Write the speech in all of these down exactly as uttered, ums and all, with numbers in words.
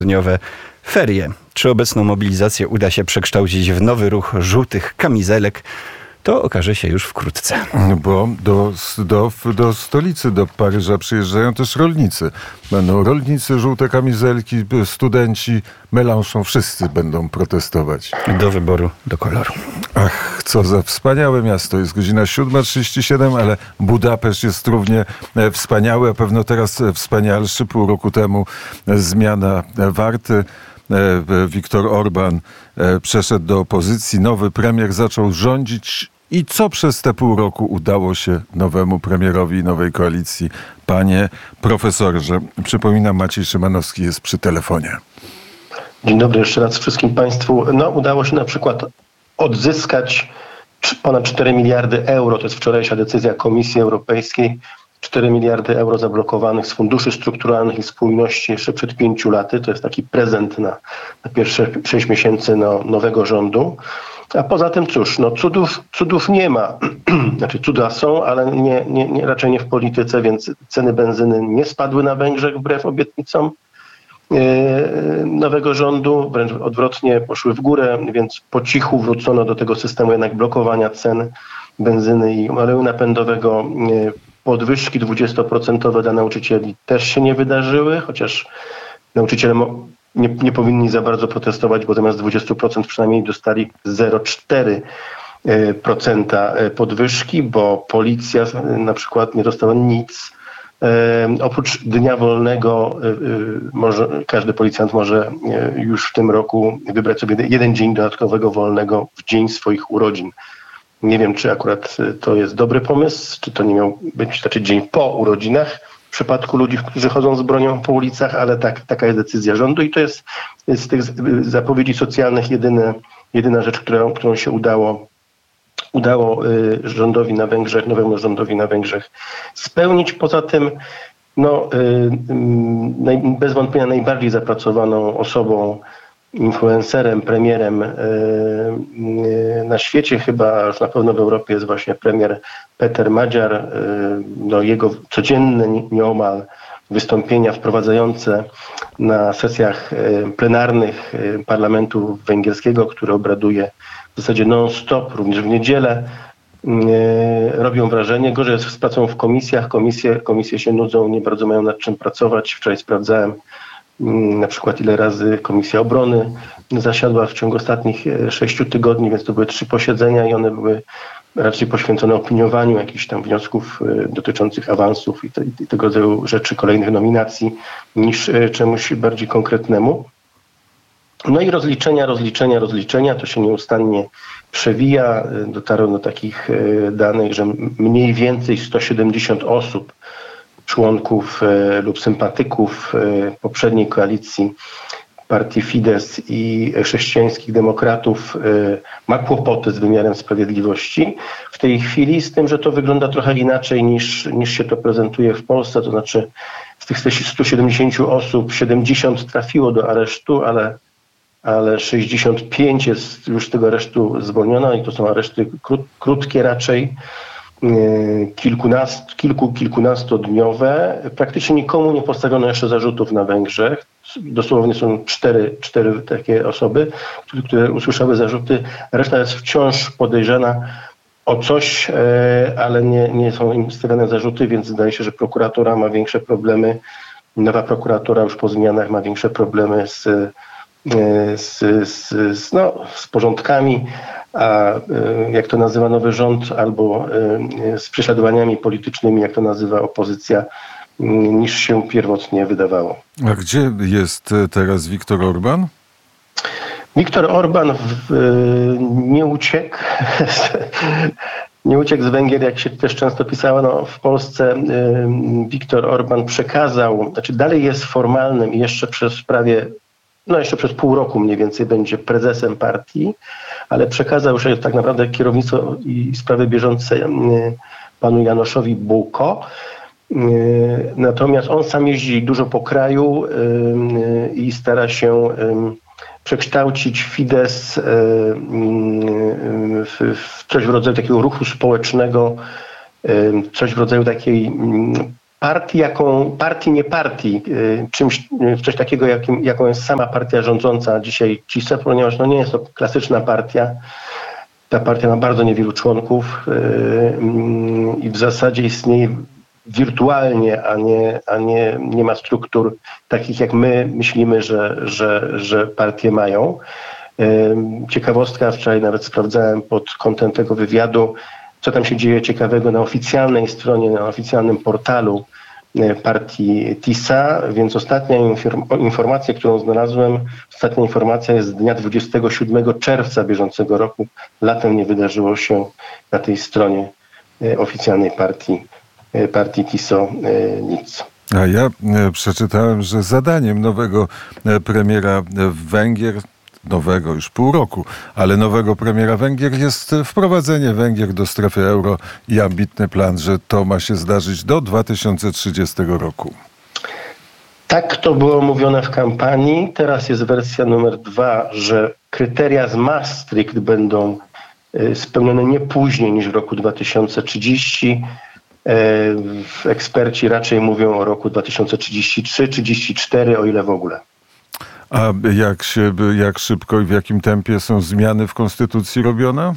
dniowe ferie. Czy obecną mobilizację uda się przekształcić w nowy ruch żółtych kamizelek? To okaże się już wkrótce. Bo do, do, do stolicy, do Paryża przyjeżdżają też rolnicy. Będą rolnicy, żółte kamizelki, studenci, Mélenchon, wszyscy będą protestować. Do wyboru, do koloru. Ach, co za wspaniałe miasto. Jest godzina siódma trzydzieści siedem, ale Budapeszt jest równie wspaniały, a pewno teraz wspanialszy. Pół roku temu zmiana warty. Viktor Orban przeszedł do opozycji, nowy premier zaczął rządzić. I co przez te pół roku udało się nowemu premierowi i nowej koalicji? Panie profesorze, przypominam, Maciej Szymanowski jest przy telefonie. Dzień dobry jeszcze raz wszystkim Państwu. No, udało się na przykład odzyskać ponad cztery miliardy euro, to jest wczorajsza decyzja Komisji Europejskiej, cztery miliardy euro zablokowanych z funduszy strukturalnych i spójności jeszcze przed pięciu laty. To jest taki prezent na, na pierwsze sześć miesięcy no, nowego rządu. A poza tym cóż, no cudów, cudów nie ma. Znaczy cuda są, ale nie, nie, nie, raczej nie w polityce, więc ceny benzyny nie spadły na Węgrzech wbrew obietnicom yy, nowego rządu. Wręcz odwrotnie, poszły w górę, więc po cichu wrócono do tego systemu jednak blokowania cen benzyny i oleju napędowego. Yy, Podwyżki dwudziestoprocentowe dla nauczycieli też się nie wydarzyły, chociaż nauczyciele nie, nie powinni za bardzo protestować, bo zamiast dwadzieścia procent przynajmniej dostali zero przecinek cztery procent podwyżki, bo policja na przykład nie dostała nic. Oprócz dnia wolnego może, każdy policjant może już w tym roku wybrać sobie jeden dzień dodatkowego wolnego w dzień swoich urodzin. Nie wiem, czy akurat to jest dobry pomysł, czy to nie miał być znaczy dzień po urodzinach w przypadku ludzi, którzy chodzą z bronią po ulicach, ale tak, taka jest decyzja rządu i to jest z tych zapowiedzi socjalnych jedyne, jedyna rzecz, którą, którą się udało, udało rządowi na Węgrzech, nowemu rządowi na Węgrzech spełnić. Poza tym no, bez wątpienia najbardziej zapracowaną osobą, influencerem, premierem na świecie, chyba już na pewno w Europie, jest właśnie premier Peter Magyar. No, jego codzienne nieomal wystąpienia wprowadzające na sesjach plenarnych parlamentu węgierskiego, który obraduje w zasadzie non-stop, również w niedzielę, robią wrażenie. Gorzej jest z pracą w komisjach. Komisje, komisje się nudzą, nie bardzo mają nad czym pracować. Wczoraj sprawdzałem na przykład ile razy Komisja Obrony zasiadła w ciągu ostatnich sześciu tygodni, więc to były trzy posiedzenia i one były raczej poświęcone opiniowaniu jakichś tam wniosków dotyczących awansów i, te, i tego rodzaju rzeczy, kolejnych nominacji, niż czemuś bardziej konkretnemu. No i rozliczenia, rozliczenia, rozliczenia, to się nieustannie przewija. Dotarłem do takich danych, że mniej więcej sto siedemdziesiąt osób, członków e, lub sympatyków e, poprzedniej koalicji partii Fidesz i chrześcijańskich demokratów e, ma kłopoty z wymiarem sprawiedliwości w tej chwili, z tym, że to wygląda trochę inaczej niż, niż się to prezentuje w Polsce, to znaczy z tych stu siedemdziesięciu osób siedemdziesiąt trafiło do aresztu, ale, ale sześćdziesiąt pięć jest już z tego aresztu zwolniona i to są areszty krót, krótkie raczej, Kilkunast, kilku, kilkunastodniowe. Praktycznie nikomu nie postawiono jeszcze zarzutów na Węgrzech. Dosłownie są cztery, cztery takie osoby, które, które usłyszały zarzuty. Reszta jest wciąż podejrzana o coś, ale nie, nie są im stawiane zarzuty, więc zdaje się, że prokuratura ma większe problemy. Nowa prokuratura już po zmianach ma większe problemy z, z, z, z, no, z porządkami, a jak to nazywa nowy rząd, albo z prześladowaniami politycznymi, jak to nazywa opozycja, niż się pierwotnie wydawało. A gdzie jest teraz Viktor Orban? Viktor Orban w, nie uciekł. Nie uciekł z Węgier, jak się też często pisało. No, w Polsce Viktor Orban przekazał, znaczy dalej jest formalnym i jeszcze przez prawie No jeszcze przez pół roku mniej więcej będzie prezesem partii, ale przekazał już tak naprawdę kierownictwo i sprawy bieżące panu Januszowi Bułko. Natomiast on sam jeździ dużo po kraju i stara się przekształcić Fidesz w coś w rodzaju takiego ruchu społecznego, coś w rodzaju takiej partii, jaką, partii nie partii, czymś, coś takiego, jakim, jaką jest sama partia rządząca dzisiaj C I S A, ponieważ no nie jest to klasyczna partia. Ta partia ma bardzo niewielu członków i w zasadzie istnieje wirtualnie, a nie, a nie, nie ma struktur takich, jak my myślimy, że, że, że partie mają. Ciekawostka, wczoraj nawet sprawdzałem pod kątem tego wywiadu, co tam się dzieje ciekawego na oficjalnej stronie, na oficjalnym portalu partii T I S A, więc ostatnia informacja, którą znalazłem, ostatnia informacja jest z dnia dwudziestego siódmego czerwca bieżącego roku. Latem nie wydarzyło się na tej stronie oficjalnej partii, partii T I S O nic. A ja przeczytałem, że zadaniem nowego premiera Węgier, nowego już pół roku, ale nowego premiera Węgier jest wprowadzenie Węgier do strefy euro i ambitny plan, że to ma się zdarzyć do dwa tysiące trzydziestego roku. Tak to było mówione w kampanii. Teraz jest wersja numer dwa, że kryteria z Maastricht będą spełnione nie później niż w roku dwa tysiące trzydziestym. Eksperci raczej mówią o roku dwa tysiące trzydziestym trzecim, trzydziestym czwartym, o ile w ogóle. A jak, się, jak szybko i w jakim tempie są zmiany w konstytucji robione?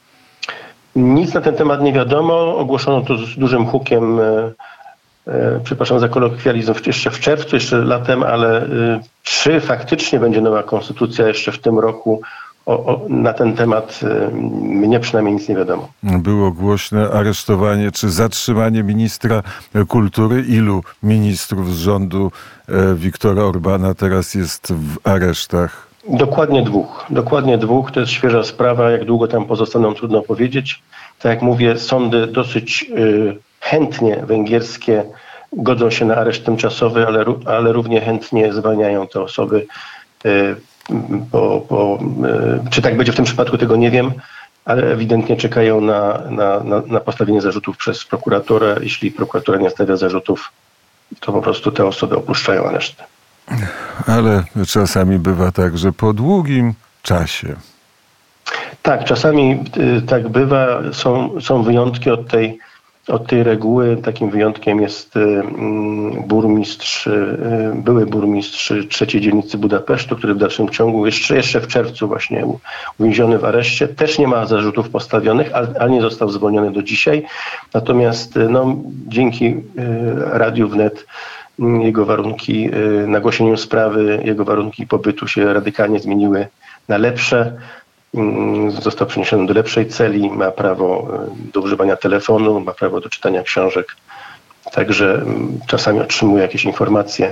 Nic na ten temat nie wiadomo. Ogłoszono to z dużym hukiem, e, e, przepraszam za kolokwializm, jeszcze w czerwcu, jeszcze latem, ale e, czy faktycznie będzie nowa konstytucja jeszcze w tym roku? O, o, na ten temat e, mnie przynajmniej nic nie wiadomo. Było głośne aresztowanie czy zatrzymanie ministra kultury. Ilu ministrów z rządu e, Viktora Orbana teraz jest w aresztach? Dokładnie dwóch. Dokładnie dwóch. To jest świeża sprawa. Jak długo tam pozostaną, trudno powiedzieć. Tak jak mówię, sądy dosyć y, chętnie węgierskie godzą się na areszt tymczasowy, ale, ale równie chętnie zwalniają te osoby. Y, po, po, y, czy tak będzie w tym przypadku, tego nie wiem, ale ewidentnie czekają na, na, na, na postawienie zarzutów przez prokuraturę. Jeśli prokuratura nie stawia zarzutów, to po prostu te osoby opuszczają aresztę. Ale czasami bywa tak, że po długim czasie. Tak, czasami y, tak bywa. Są, są wyjątki od tej, od tej reguły. Takim wyjątkiem jest y, burmistrz, y, były burmistrz trzeciej dzielnicy Budapesztu, który w dalszym ciągu, jeszcze, jeszcze w czerwcu właśnie uwięziony w areszcie. Też nie ma zarzutów postawionych, ale, ale nie został zwolniony do dzisiaj. Natomiast no, dzięki y, Radiu Wnet jego warunki, nagłośnieniu sprawy, jego warunki pobytu się radykalnie zmieniły na lepsze. Został przeniesiony do lepszej celi, ma prawo do używania telefonu, ma prawo do czytania książek. Także czasami otrzymuje jakieś informacje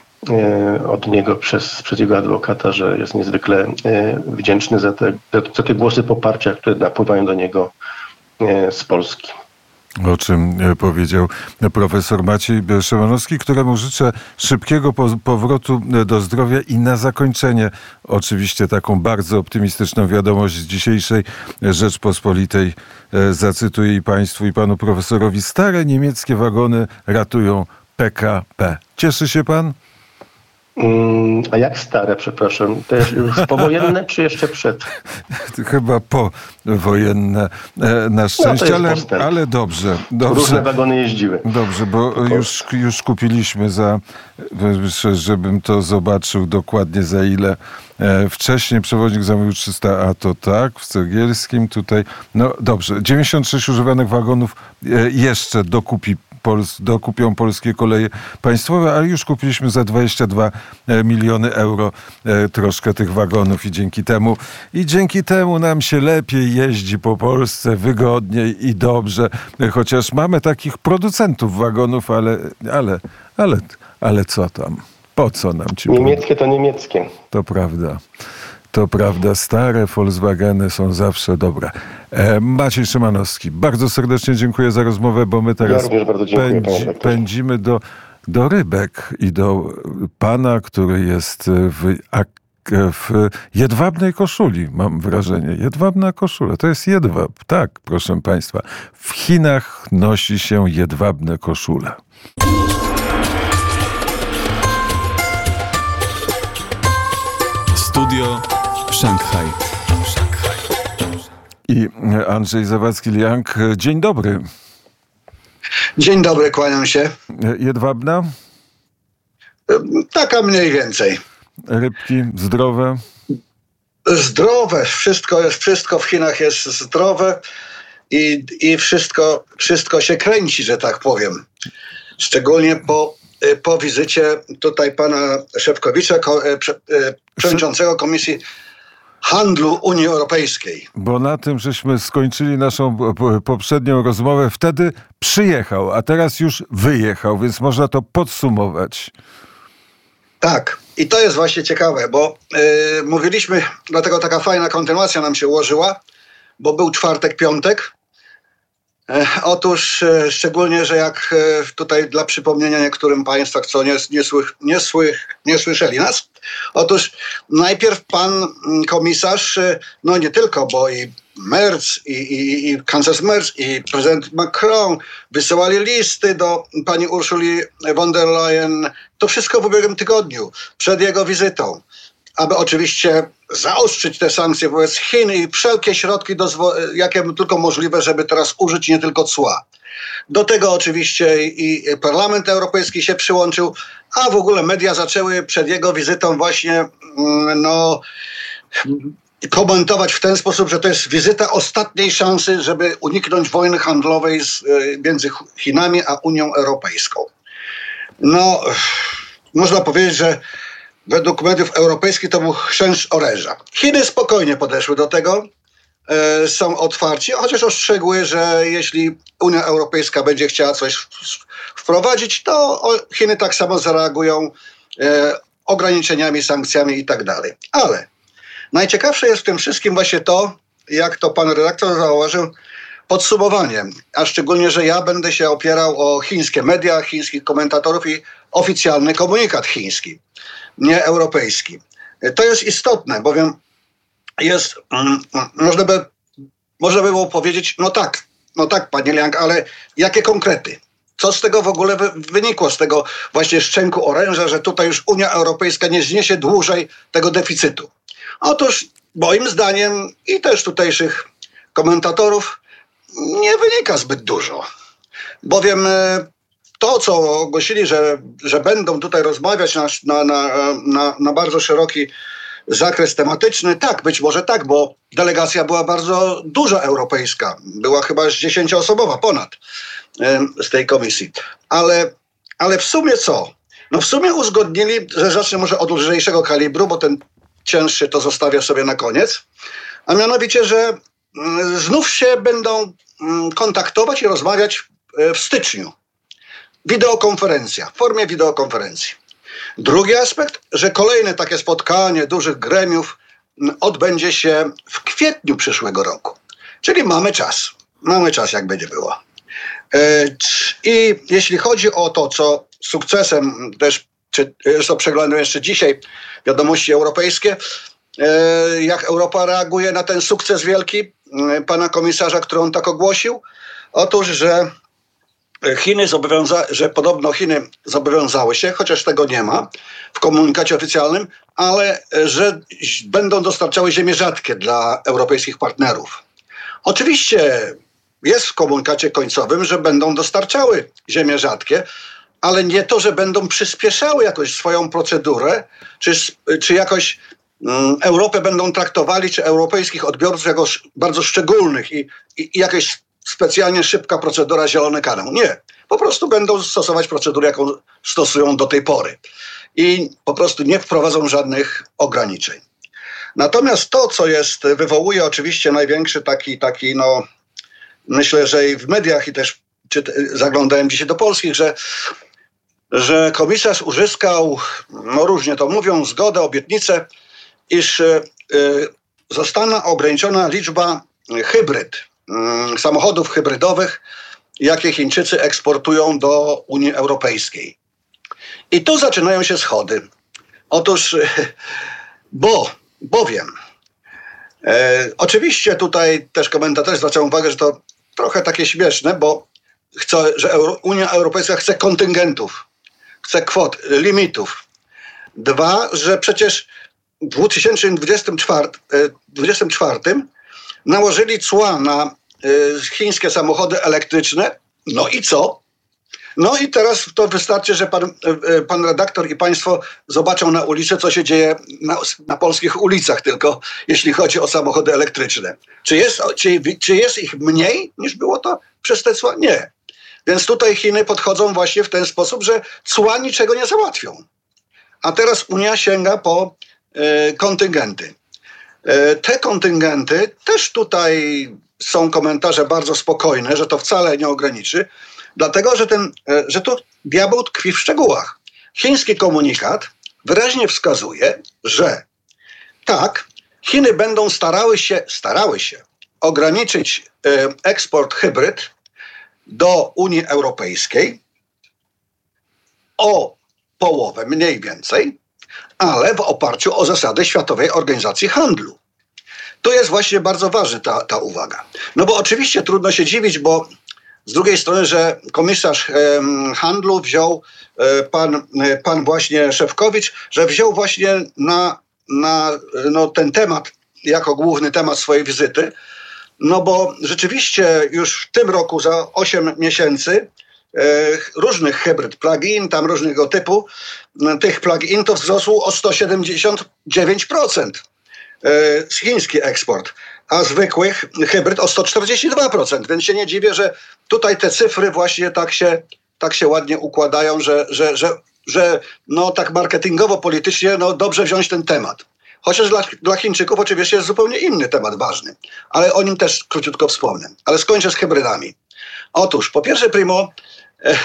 od niego przez, przez jego adwokata, że jest niezwykle wdzięczny za te, za te głosy poparcia, które napływają do niego z Polski. O czym powiedział profesor Maciej Szymanowski, któremu życzę szybkiego powrotu do zdrowia i na zakończenie oczywiście taką bardzo optymistyczną wiadomość z dzisiejszej Rzeczpospolitej. Zacytuję i państwu, i panu profesorowi. Stare niemieckie wagony ratują P K P. Cieszy się pan? A jak stare, przepraszam? To już powojenne, czy jeszcze przed? Chyba powojenne na szczęście, no ale, ale dobrze, dobrze. Różne wagony jeździły. Dobrze, bo już, już kupiliśmy za, żebym to zobaczył dokładnie za ile. Wcześniej przewoźnik zamówił trzysta, a to tak, w Cegielskim tutaj. No dobrze, dziewięćdziesiąt sześć używanych wagonów jeszcze dokupi Pols- dokupią Polskie Koleje Państwowe, ale już kupiliśmy za dwadzieścia dwa miliony euro e, troszkę tych wagonów i dzięki temu i dzięki temu nam się lepiej jeździ po Polsce, wygodniej i dobrze, chociaż mamy takich producentów wagonów, ale, ale, ale, ale co tam? Po co nam ci? Niemieckie to niemieckie. To prawda. To prawda, stare Volkswageny są zawsze dobre. E, Maciej Szymanowski, bardzo serdecznie dziękuję za rozmowę, bo my teraz ja bardzo dziękuję, pędzi, pędzimy do, do Rybek i do pana, który jest w, w jedwabnej koszuli, mam wrażenie. Jedwabna koszula, to jest jedwab. Tak, proszę państwa. W Chinach nosi się jedwabne koszule. Studio Szanghaj. I Andrzej Zawadzki-Liang. Dzień dobry. Dzień dobry, kłaniam się. Jedwabna? Taka mniej więcej. Rybki zdrowe? Zdrowe, wszystko jest, wszystko w Chinach jest zdrowe i, i wszystko, wszystko się kręci, że tak powiem. Szczególnie po, po wizycie tutaj pana Szefczowicza, przewodniczącego Komisji Handlu Unii Europejskiej. Bo na tym, żeśmy skończyli naszą poprzednią rozmowę, wtedy przyjechał, a teraz już wyjechał, więc można to podsumować. Tak, i to jest właśnie ciekawe, bo yy, mówiliśmy, dlatego taka fajna kontynuacja nam się ułożyła, bo był czwartek, piątek. E, otóż e, szczególnie, że jak e, tutaj dla przypomnienia niektórym państwa, co nie, nie, słych, nie, słych, nie słyszeli nas, otóż najpierw pan komisarz, e, no nie tylko, bo i Merz, i, i, i kanclerz Merz, i prezydent Macron wysyłali listy do pani Ursuli von der Leyen. To wszystko w ubiegłym tygodniu, przed jego wizytą, aby oczywiście zaostrzyć te sankcje wobec Chin i wszelkie środki, dozwo- jakie tylko możliwe, żeby teraz użyć nie tylko cła. Do tego oczywiście i Parlament Europejski się przyłączył, a w ogóle media zaczęły przed jego wizytą właśnie no, komentować w ten sposób, że to jest wizyta ostatniej szansy, żeby uniknąć wojny handlowej z, między Chinami a Unią Europejską. No, można powiedzieć, że według mediów europejskich to był chrzęszcz oręża. Chiny spokojnie podeszły do tego, e, są otwarci, chociaż ostrzegły, że jeśli Unia Europejska będzie chciała coś wprowadzić, to Chiny tak samo zareagują e, ograniczeniami, sankcjami i tak dalej. Ale najciekawsze jest w tym wszystkim właśnie to, jak to pan redaktor zauważył, podsumowanie, a szczególnie, że ja będę się opierał o chińskie media, chińskich komentatorów i oficjalny komunikat chiński, nie europejski. To jest istotne, bowiem jest, mm, można by, można by było powiedzieć, no tak, no tak, panie Liang, ale jakie konkrety? Co z tego w ogóle wy, wynikło, z tego właśnie szczęku oręża, że tutaj już Unia Europejska nie zniesie dłużej tego deficytu? Otóż moim zdaniem i też tutejszych komentatorów nie wynika zbyt dużo, bowiem to, co ogłosili, że, że będą tutaj rozmawiać na, na, na, na, na bardzo szeroki zakres tematyczny, tak, być może tak, bo delegacja była bardzo duża europejska, była chyba dziesięcioosobowa ponad z tej komisji, ale, ale w sumie co? No w sumie uzgodnili, że zacznę może od lżejszego kalibru, bo ten cięższy to zostawię sobie na koniec, a mianowicie, że znów się będą kontaktować i rozmawiać w styczniu. Wideokonferencja, w formie wideokonferencji. Drugi aspekt, że kolejne takie spotkanie dużych gremiów odbędzie się w kwietniu przyszłego roku. Czyli mamy czas. Mamy czas, jak będzie było. I jeśli chodzi o to, co sukcesem też, czy zresztą przeglądam jeszcze dzisiaj wiadomości europejskie, jak Europa reaguje na ten sukces wielki pana komisarza, który on tak ogłosił. Otóż, że Chiny zobowiąza- że podobno Chiny zobowiązały się, chociaż tego nie ma w komunikacie oficjalnym, ale że będą dostarczały ziemie rzadkie dla europejskich partnerów. Oczywiście jest w komunikacie końcowym, że będą dostarczały ziemie rzadkie, ale nie to, że będą przyspieszały jakoś swoją procedurę, czy, czy jakoś um, Europę będą traktowali, czy europejskich odbiorców jako bardzo szczególnych i, i, i jakaś specjalnie szybka procedura zielony kanał. Nie. Po prostu będą stosować procedurę, jaką stosują do tej pory. I po prostu nie wprowadzą żadnych ograniczeń. Natomiast to, co jest, wywołuje oczywiście największy taki, taki no, myślę, że i w mediach, i też czy, zaglądałem dzisiaj do polskich, że, że komisarz uzyskał, no różnie to mówią, zgodę, obietnicę, iż y, zostanie ograniczona liczba hybryd, y, samochodów hybrydowych, jakie Chińczycy eksportują do Unii Europejskiej. I tu zaczynają się schody. Otóż, bo, bowiem, e, oczywiście tutaj też komentatorzy zwracają uwagę, że to trochę takie śmieszne, bo chce, że Euro, Unia Europejska chce kontyngentów, chce kwot, limitów. Dwa, że przecież w dwa tysiące dwudziestym czwartym nałożyli cła na chińskie samochody elektryczne. No i co? No i teraz to wystarczy, że pan, pan redaktor i państwo zobaczą na ulicy, co się dzieje na, na polskich ulicach tylko, jeśli chodzi o samochody elektryczne. Czy jest, czy, czy jest ich mniej niż było to przez te cła? Nie. Więc tutaj Chiny podchodzą właśnie w ten sposób, że cła niczego nie załatwią. A teraz Unia sięga po e, kontyngenty. E, te kontyngenty też tutaj są komentarze bardzo spokojne, że to wcale nie ograniczy, dlatego że, ten, e, że tu diabeł tkwi w szczegółach. Chiński komunikat wyraźnie wskazuje, że tak, Chiny będą starały się, starały się ograniczyć e, eksport hybryd do Unii Europejskiej o połowę mniej więcej, ale w oparciu o zasady Światowej Organizacji Handlu. Tu jest właśnie bardzo ważna ta, ta uwaga. No bo oczywiście trudno się dziwić, bo z drugiej strony, że komisarz e, handlu wziął, e, pan, e, pan właśnie Szefczowicz, że wziął właśnie na, na no, ten temat jako główny temat swojej wizyty, no bo rzeczywiście już w tym roku za osiem miesięcy e, różnych hybryd plug-in, tam różnego typu, tych plug-in to wzrosło o sto siedemdziesiąt dziewięć procent e, chiński eksport, a zwykłych hybryd o sto czterdzieści dwa procent. Więc się nie dziwię, że tutaj te cyfry właśnie tak się, tak się ładnie układają, że, że, że, że no tak marketingowo, politycznie no dobrze wziąć ten temat. Chociaż dla, dla Chińczyków oczywiście jest zupełnie inny temat ważny, ale o nim też króciutko wspomnę. Ale skończę z hybrydami. Otóż, po pierwsze, primo, e,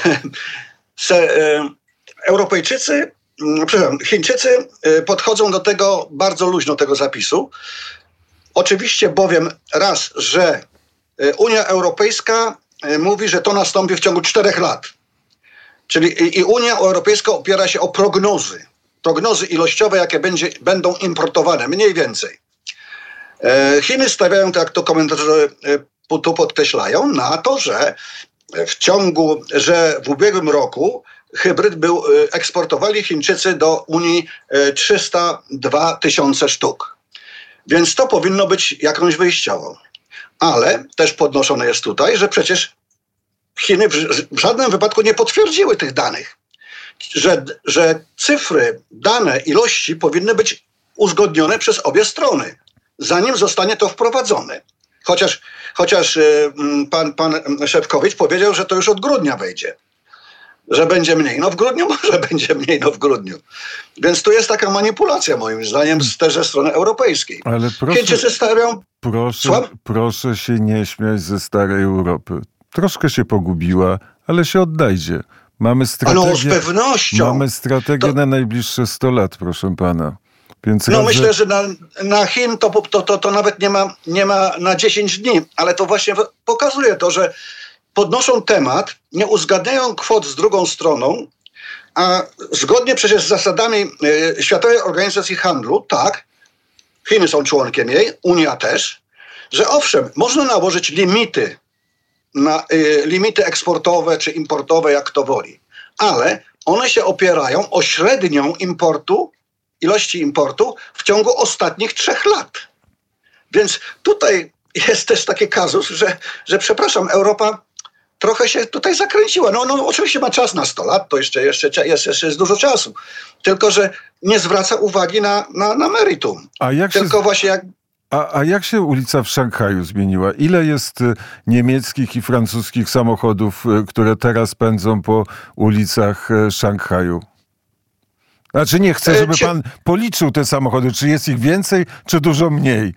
se, e, Europejczycy, e, przepraszam, Chińczycy e, podchodzą do tego bardzo luźno, tego zapisu. Oczywiście bowiem raz, że e, Unia Europejska e, mówi, że to nastąpi w ciągu czterech lat. Czyli i, i Unia Europejska opiera się o prognozy. Prognozy ilościowe, jakie będzie, będą importowane, mniej więcej. E, Chiny stawiają, tak jak to komentarze e, tu podkreślają, na to, że w ciągu, że w ubiegłym roku hybryd był, e, eksportowali Chińczycy do Unii e, trzysta dwa tysiące sztuk. Więc to powinno być jakąś wyjściową. Ale też podnoszone jest tutaj, że przecież Chiny w, w żadnym wypadku nie potwierdziły tych danych. Że, że cyfry, dane, ilości powinny być uzgodnione przez obie strony, zanim zostanie to wprowadzone. Chociaż, chociaż y, pan, pan Szefczowicz powiedział, że to już od grudnia wejdzie. Że będzie mniej. No w grudniu może będzie mniej, no w grudniu. Więc tu jest taka manipulacja moim zdaniem z też ze strony europejskiej. Ale proszę, Chińczycy stawiają... proszę, proszę się nie śmiać ze starej Europy. Troszkę się pogubiła, ale się odnajdzie. Mamy strategię, no, z pewnością. Mamy strategię to, na najbliższe sto lat, proszę pana. Więc no radzę... myślę, że na, na Chin to, to, to, to nawet nie ma, nie ma na dziesięć dni, ale to właśnie pokazuje to, że podnoszą temat, nie uzgadniają kwot z drugą stroną, a zgodnie przecież z zasadami y, Światowej Organizacji Handlu, tak, Chiny są członkiem jej, Unia też, że owszem, można nałożyć limity na y, limity eksportowe czy importowe, jak to woli. Ale one się opierają o średnią importu, ilości importu w ciągu ostatnich trzech lat. Więc tutaj jest też taki kazus, że, że przepraszam, Europa trochę się tutaj zakręciła. No, no oczywiście ma czas na sto lat, to jeszcze, jeszcze, jest, jeszcze jest dużo czasu. Tylko, że nie zwraca uwagi na, na, na meritum. A jak Tylko się... właśnie jak A, a jak się ulica w Szanghaju zmieniła? Ile jest y, niemieckich i francuskich samochodów, y, które teraz pędzą po ulicach y, Szanghaju? Znaczy nie chcę, żeby pan policzył te samochody. Czy jest ich więcej, czy dużo mniej?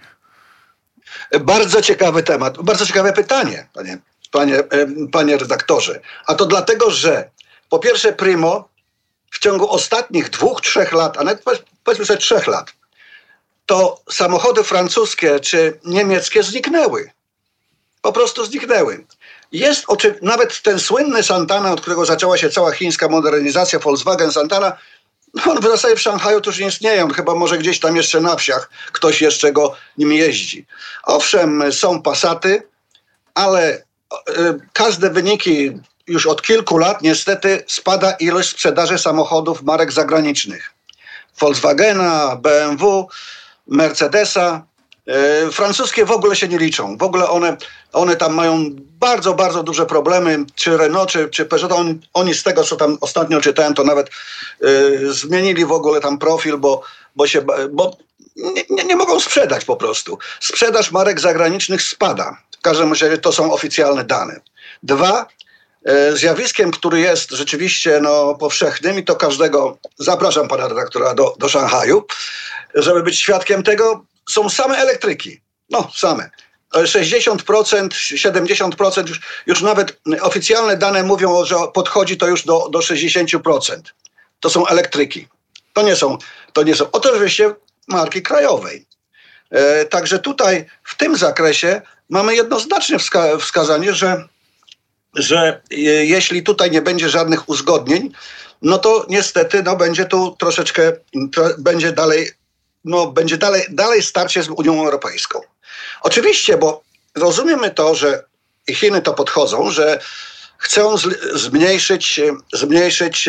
Bardzo ciekawy temat, bardzo ciekawe pytanie, panie, panie, panie redaktorze. A to dlatego, że po pierwsze primo w ciągu ostatnich dwóch, trzech lat, a nawet powiedzmy sobie trzech lat, to samochody francuskie czy niemieckie zniknęły. Po prostu zniknęły. Jest oczy... nawet ten słynny Santana, od którego zaczęła się cała chińska modernizacja, Volkswagen Santana, no on w zasadzie w Szanghaju to już nie istnieje. On chyba może gdzieś tam jeszcze na wsiach ktoś jeszcze go nim jeździ. Owszem, są Passaty, ale y, każde wyniki już od kilku lat niestety spada ilość sprzedaży samochodów marek zagranicznych. Volkswagena, B M W, Mercedesa. Yy, francuskie w ogóle się nie liczą. W ogóle one One tam mają bardzo, bardzo duże problemy, czy Renault, czy, czy Peugeot. Oni, oni z tego, co tam ostatnio czytałem, to nawet y, zmienili w ogóle tam profil, bo, bo, się, bo nie, nie, nie mogą sprzedać po prostu. Sprzedaż marek zagranicznych spada. W każdym razie to są oficjalne dane. Dwa, y, zjawiskiem, który jest rzeczywiście no, powszechnym i to każdego, zapraszam pana redaktora do, do Szanghaju, żeby być świadkiem tego, są same elektryki. No, same. sześćdziesiąt procent, siedemdziesiąt procent, już, już nawet oficjalne dane mówią, że podchodzi to już do, do sześćdziesiąt procent. To są elektryki. To nie są, to nie są oczywiście marki krajowej. E, także tutaj w tym zakresie mamy jednoznaczne wska- wskazanie, że, że e, jeśli tutaj nie będzie żadnych uzgodnień, no to niestety no, będzie tu troszeczkę, tro, będzie dalej, no, będzie dalej, dalej starcie z Unią Europejską. Oczywiście, bo rozumiemy to, że Chiny to podchodzą, że chcą z, zmniejszyć, zmniejszyć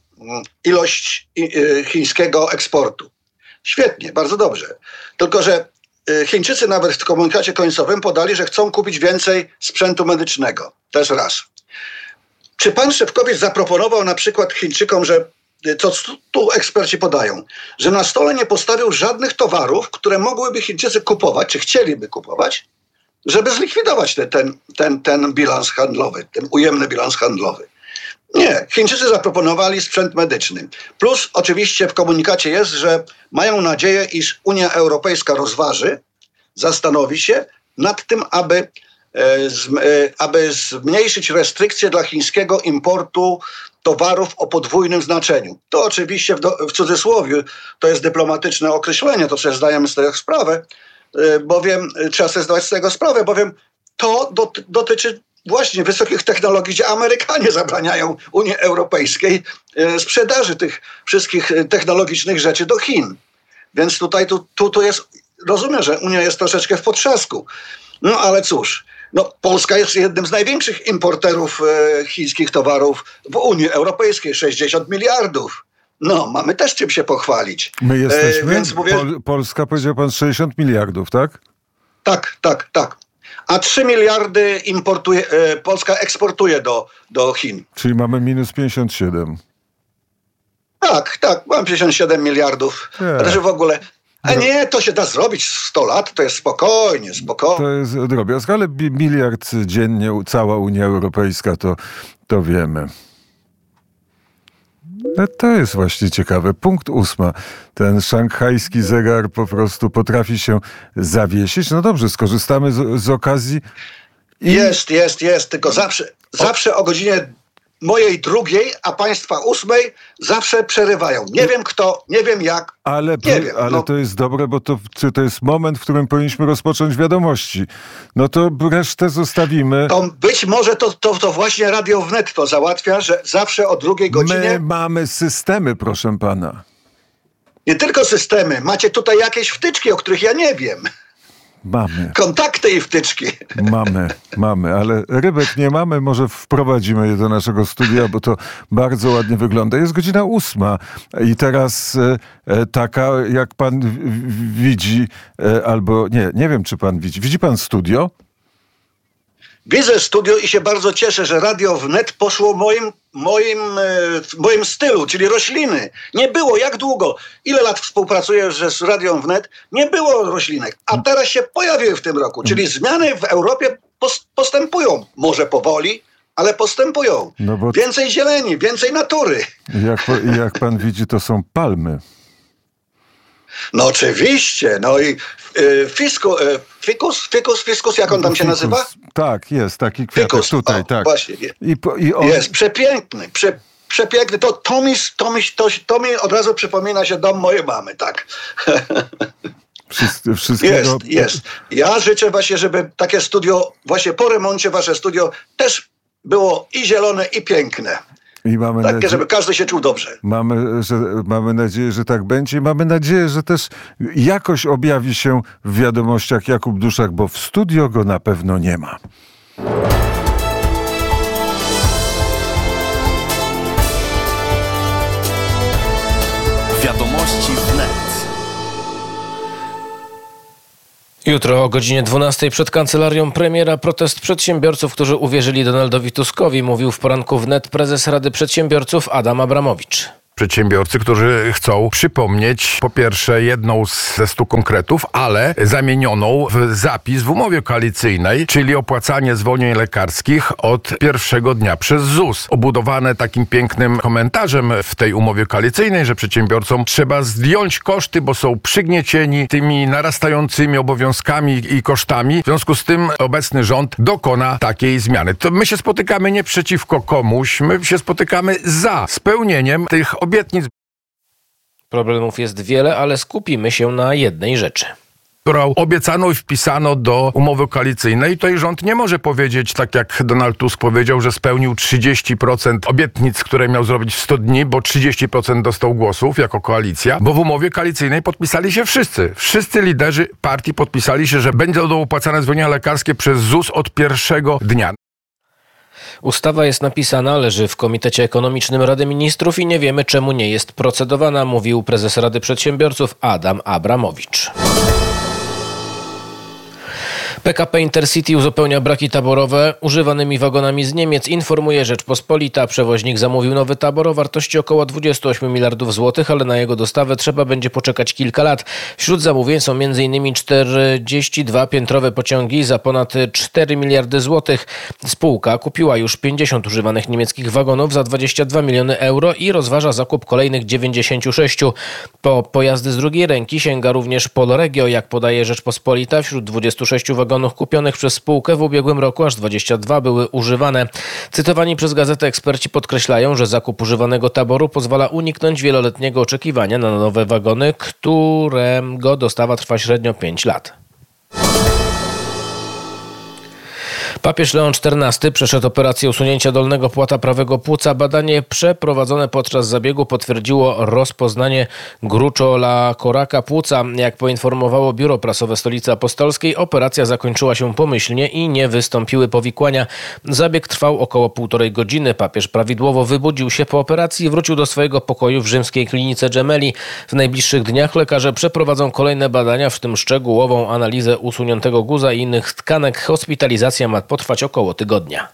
ilość chińskiego eksportu. Świetnie, bardzo dobrze. Tylko że Chińczycy nawet w komunikacie końcowym podali, że chcą kupić więcej sprzętu medycznego. Też raz. Czy pan Szefkowic zaproponował na przykład Chińczykom, że co tu eksperci podają, że na stole nie postawił żadnych towarów, które mogłyby Chińczycy kupować, czy chcieliby kupować, żeby zlikwidować te, ten, ten, ten bilans handlowy, ten ujemny bilans handlowy. Nie, Chińczycy zaproponowali sprzęt medyczny. Plus oczywiście w komunikacie jest, że mają nadzieję, iż Unia Europejska rozważy, zastanowi się nad tym, aby, e, z, e, aby zmniejszyć restrykcje dla chińskiego importu towarów o podwójnym znaczeniu. To oczywiście w, do, w cudzysłowie to jest dyplomatyczne określenie, to sobie zdajemy z tego sprawę, e, bowiem trzeba sobie zdawać z tego sprawę, bowiem to doty, dotyczy właśnie wysokich technologii, gdzie Amerykanie zabraniają Unii Europejskiej e, sprzedaży tych wszystkich technologicznych rzeczy do Chin. Więc tutaj tu, tu, tu jest, rozumiem, że Unia jest troszeczkę w potrzasku. No ale cóż, no, Polska jest jednym z największych importerów e, chińskich towarów w Unii Europejskiej, sześćdziesiąt miliardów. No, mamy też czym się pochwalić. My jesteśmy, e, więc mówię, Pol- Polska, powiedział pan, sześćdziesiąt miliardów, tak? Tak, tak, tak. A trzy miliardy importuje, e, Polska eksportuje do, do Chin. Czyli mamy minus pięćdziesiąt siedem. Tak, tak, mam pięćdziesiąt siedem miliardów. Nie. Ale że w ogóle... A nie, to się da zrobić w sto lat, to jest spokojnie, spokojnie. To jest drobiazg, ale bi- miliard dziennie cała Unia Europejska, to, to wiemy. No to jest właśnie ciekawe. Punkt ósma. Ten szanghajski zegar po prostu potrafi się zawiesić. No dobrze, skorzystamy z, z okazji. I... Jest, jest, jest, tylko zawsze, zawsze o godzinie mojej drugiej, a państwa ósmej zawsze przerywają. Nie wiem kto, nie wiem jak, Ale, nie wiem. ale No. to jest dobre, bo to, to jest moment, w którym powinniśmy rozpocząć wiadomości. No to resztę zostawimy. To być może to, to, to właśnie Radio Wnet to załatwia, że zawsze o drugiej godzinie... My mamy systemy, proszę pana. Nie tylko systemy, macie tutaj jakieś wtyczki, o których ja nie wiem. Mamy. Kontakty i wtyczki. Mamy, mamy, ale rybek nie mamy, może wprowadzimy je do naszego studia, bo to bardzo ładnie wygląda. Jest godzina ósma i teraz e, e, taka, jak pan w, w, widzi, e, albo nie, nie wiem, czy pan widzi. Widzi pan studio? Widzę studio i się bardzo cieszę, że Radio Wnet poszło moim, moim, w moim stylu, czyli rośliny. Nie było, jak długo? Ile lat współpracuję że z Radią Wnet? Nie było roślinek, a teraz się pojawiły w tym roku. Czyli zmiany w Europie pos- postępują. Może powoli, ale postępują. No bo- Więcej zieleni, więcej natury. Jak, jak pan widzi, to są palmy. No oczywiście, no i y, fisku, y, fikus, fikus, fiskus, jak on tam się Fikus. nazywa? Tak, jest taki kwiatek Fikus, tutaj, o, tak. właśnie. I, po- i on, Jest przepiękny, prze, przepiękny. To, to, mi, to, mi, to, to mi od razu przypomina się dom mojej mamy, tak. wszyscy, wszystkiego... Jest, jest. Ja życzę właśnie, żeby takie studio, właśnie po remoncie wasze studio też było i zielone, i piękne. I mamy Takie, nadzieję, żeby każdy się czuł dobrze. mamy, że, mamy nadzieję, że tak będzie. I mamy nadzieję, że też jakoś objawi się w wiadomościach Jakub Duszak, bo w studio go na pewno nie ma. Wiadomości wnet. Jutro o godzinie dwunastej przed kancelarią premiera protest przedsiębiorców, którzy uwierzyli Donaldowi Tuskowi, mówił w poranku wnet prezes Rady Przedsiębiorców Adam Abramowicz. Przedsiębiorcy, którzy chcą przypomnieć po pierwsze jedną ze stu konkretów, ale zamienioną w zapis w umowie koalicyjnej, czyli opłacanie zwolnień lekarskich od pierwszego dnia przez Z U S. Obudowane takim pięknym komentarzem w tej umowie koalicyjnej, że przedsiębiorcom trzeba zdjąć koszty, bo są przygniecieni tymi narastającymi obowiązkami i kosztami. W związku z tym obecny rząd dokona takiej zmiany. To my się spotykamy nie przeciwko komuś, my się spotykamy za spełnieniem tych obietnic. Problemów jest wiele, ale skupimy się na jednej rzeczy, Którą obiecano i wpisano do umowy koalicyjnej. Tutaj rząd nie może powiedzieć, tak jak Donald Tusk powiedział, że spełnił trzydzieści procent obietnic, które miał zrobić w sto dni, bo trzydzieści procent dostał głosów jako koalicja, bo w umowie koalicyjnej podpisali się wszyscy. Wszyscy liderzy partii podpisali się, że będą opłacane zwolnienia lekarskie przez Z U S od pierwszego dnia. Ustawa jest napisana, leży w Komitecie Ekonomicznym Rady Ministrów i nie wiemy, czemu nie jest procedowana, mówił prezes Rady Przedsiębiorców Adam Abramowicz. P K P Intercity uzupełnia braki taborowe używanymi wagonami z Niemiec, informuje Rzeczpospolita. Przewoźnik zamówił nowy tabor o wartości około dwadzieścia osiem miliardów złotych, ale na jego dostawę trzeba będzie poczekać kilka lat. Wśród zamówień są m.in. czterdzieści dwa piętrowe pociągi za ponad cztery miliardy złotych. Spółka kupiła już pięćdziesiąt używanych niemieckich wagonów za dwadzieścia dwa miliony euro i rozważa zakup kolejnych dziewięćdziesięciu sześciu. Po pojazdy z drugiej ręki sięga również Polregio, jak podaje Rzeczpospolita. Wśród dwudziestu sześciu wagonów kupionych przez spółkę w ubiegłym roku aż dwadzieścia dwa były używane. Cytowani przez gazetę eksperci podkreślają, że zakup używanego taboru pozwala uniknąć wieloletniego oczekiwania na nowe wagony, którego dostawa trwa średnio pięć lat. Papież Leon czternasty przeszedł operację usunięcia dolnego płata prawego płuca. Badanie przeprowadzone podczas zabiegu potwierdziło rozpoznanie gruczola-koraka płuca. Jak poinformowało Biuro Prasowe Stolicy Apostolskiej, operacja zakończyła się pomyślnie i nie wystąpiły powikłania. Zabieg trwał około półtorej godziny. Papież prawidłowo wybudził się po operacji i wrócił do swojego pokoju w rzymskiej klinice Gemelli. W najbliższych dniach lekarze przeprowadzą kolejne badania, w tym szczegółową analizę usuniętego guza i innych tkanek. Hospitalizacja ma potrwać około tygodnia.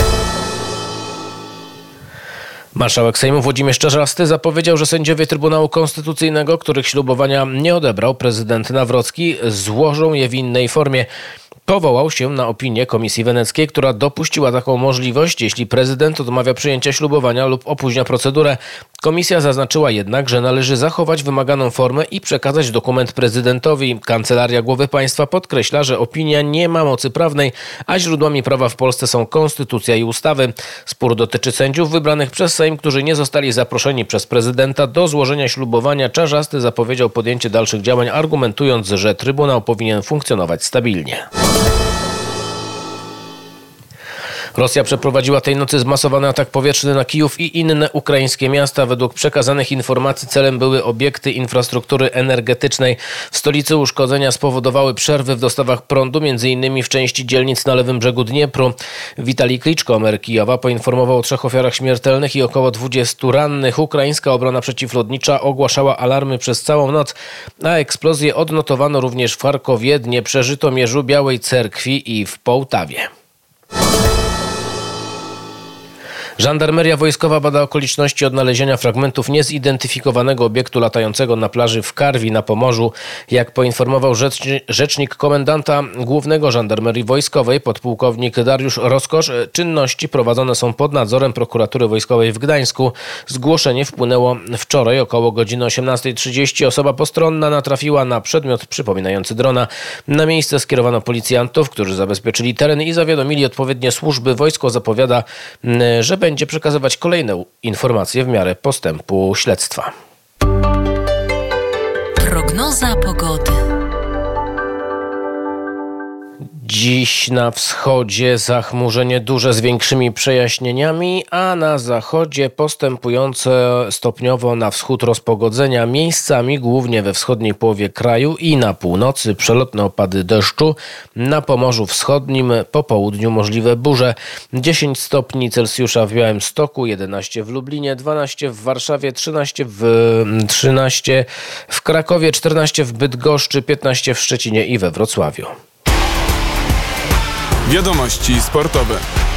Marszałek Sejmu Włodzimierz Czarzasty zapowiedział, że sędziowie Trybunału Konstytucyjnego, których ślubowania nie odebrał prezydent Nawrocki, złożą je w innej formie. Powołał się na opinię Komisji Weneckiej, która dopuściła taką możliwość, jeśli prezydent odmawia przyjęcia ślubowania lub opóźnia procedurę. Komisja zaznaczyła jednak, że należy zachować wymaganą formę i przekazać dokument prezydentowi. Kancelaria Głowy Państwa podkreśla, że opinia nie ma mocy prawnej, a źródłami prawa w Polsce są konstytucja i ustawy. Spór dotyczy sędziów wybranych przez Sejm, którzy nie zostali zaproszeni przez prezydenta do złożenia ślubowania. Czarzasty zapowiedział podjęcie dalszych działań, argumentując, że Trybunał powinien funkcjonować stabilnie. Rosja przeprowadziła tej nocy zmasowany atak powietrzny na Kijów i inne ukraińskie miasta. Według przekazanych informacji celem były obiekty infrastruktury energetycznej. W stolicy uszkodzenia spowodowały przerwy w dostawach prądu, m.in. w części dzielnic na lewym brzegu Dniepru. Witalij Kliczko, mer Kijowa, poinformował o trzech ofiarach śmiertelnych i około dwudziestu rannych. Ukraińska obrona przeciwlotnicza ogłaszała alarmy przez całą noc, a eksplozje odnotowano również w Charkowie, Dnieprze, Żytomierzu, Białej Cerkwi i w Połtawie. Żandarmeria wojskowa bada okoliczności odnalezienia fragmentów niezidentyfikowanego obiektu latającego na plaży w Karwi na Pomorzu. Jak poinformował rzecznik komendanta głównego Żandarmerii Wojskowej, podpułkownik Dariusz Roskosz, czynności prowadzone są pod nadzorem Prokuratury Wojskowej w Gdańsku. Zgłoszenie wpłynęło wczoraj około godziny osiemnastej trzydzieści. Osoba postronna natrafiła na przedmiot przypominający drona. Na miejsce skierowano policjantów, którzy zabezpieczyli teren i zawiadomili odpowiednie służby. Wojsko zapowiada, że będzie przekazywać kolejne informacje w miarę postępu śledztwa. Prognoza pogody. Dziś na wschodzie zachmurzenie duże z większymi przejaśnieniami, a na zachodzie postępujące stopniowo na wschód rozpogodzenia, miejscami głównie we wschodniej połowie kraju i na północy przelotne opady deszczu. Na Pomorzu Wschodnim po południu możliwe burze. dziesięć stopni Celsjusza w Białymstoku, jedenaście w Lublinie, dwanaście w Warszawie, trzynaście w, trzynaście w Krakowie, czternaście w Bydgoszczy, piętnaście w Szczecinie i we Wrocławiu. Wiadomości sportowe.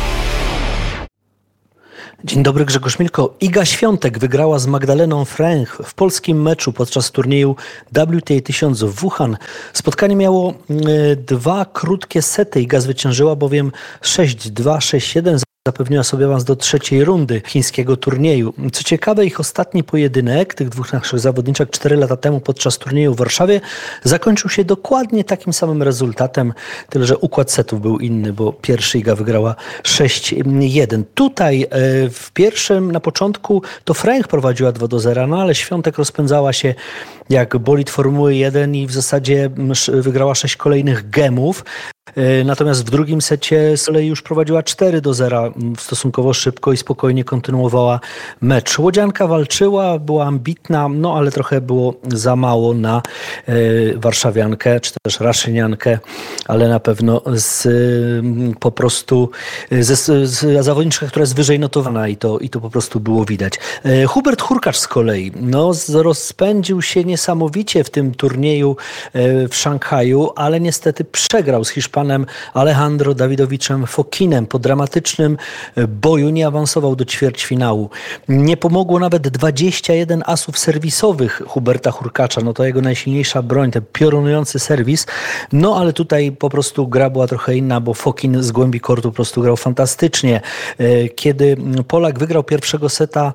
Dzień dobry, Grzegorz Milko. Iga Świątek wygrała z Magdaleną Fręch w polskim meczu podczas turnieju W T A tysiąc w Wuhan. Spotkanie miało y, dwa krótkie sety. Iga zwyciężyła bowiem sześć dwa, sześć jeden. Zapewniła sobie awans do trzeciej rundy chińskiego turnieju. Co ciekawe, ich ostatni pojedynek, tych dwóch naszych zawodniczek cztery lata temu podczas turnieju w Warszawie, zakończył się dokładnie takim samym rezultatem, tyle że układ setów był inny, bo pierwszy Iga wygrała sześć jeden. Tutaj w pierwszym, na początku to Fręch prowadziła dwa do zera, no ale Świątek rozpędzała się jak bolid Formuły jeden i w zasadzie wygrała sześć kolejnych gemów. Natomiast w drugim secie z kolei już prowadziła cztery do zera stosunkowo szybko i spokojnie kontynuowała mecz. Łodzianka walczyła, była ambitna, no ale trochę było za mało na y, warszawiankę, czy też raszyniankę, ale na pewno z, y, po prostu z, z zawodniczka, która jest wyżej notowana i to, i to po prostu było widać. Y, Hubert Hurkacz z kolei no, rozpędził się niesamowicie w tym turnieju y, w Szanghaju, ale niestety przegrał z Hiszpanem Alejandro Dawidowiczem Fokinem. Po dramatycznym boju nie awansował do ćwierćfinału. Nie pomogło nawet dwadzieścia jeden asów serwisowych Huberta Hurkacza. No to jego najsilniejsza broń, ten piorunujący serwis. No ale tutaj po prostu gra była trochę inna, bo Fokin z głębi kortu po prostu grał fantastycznie. Kiedy Polak wygrał pierwszego seta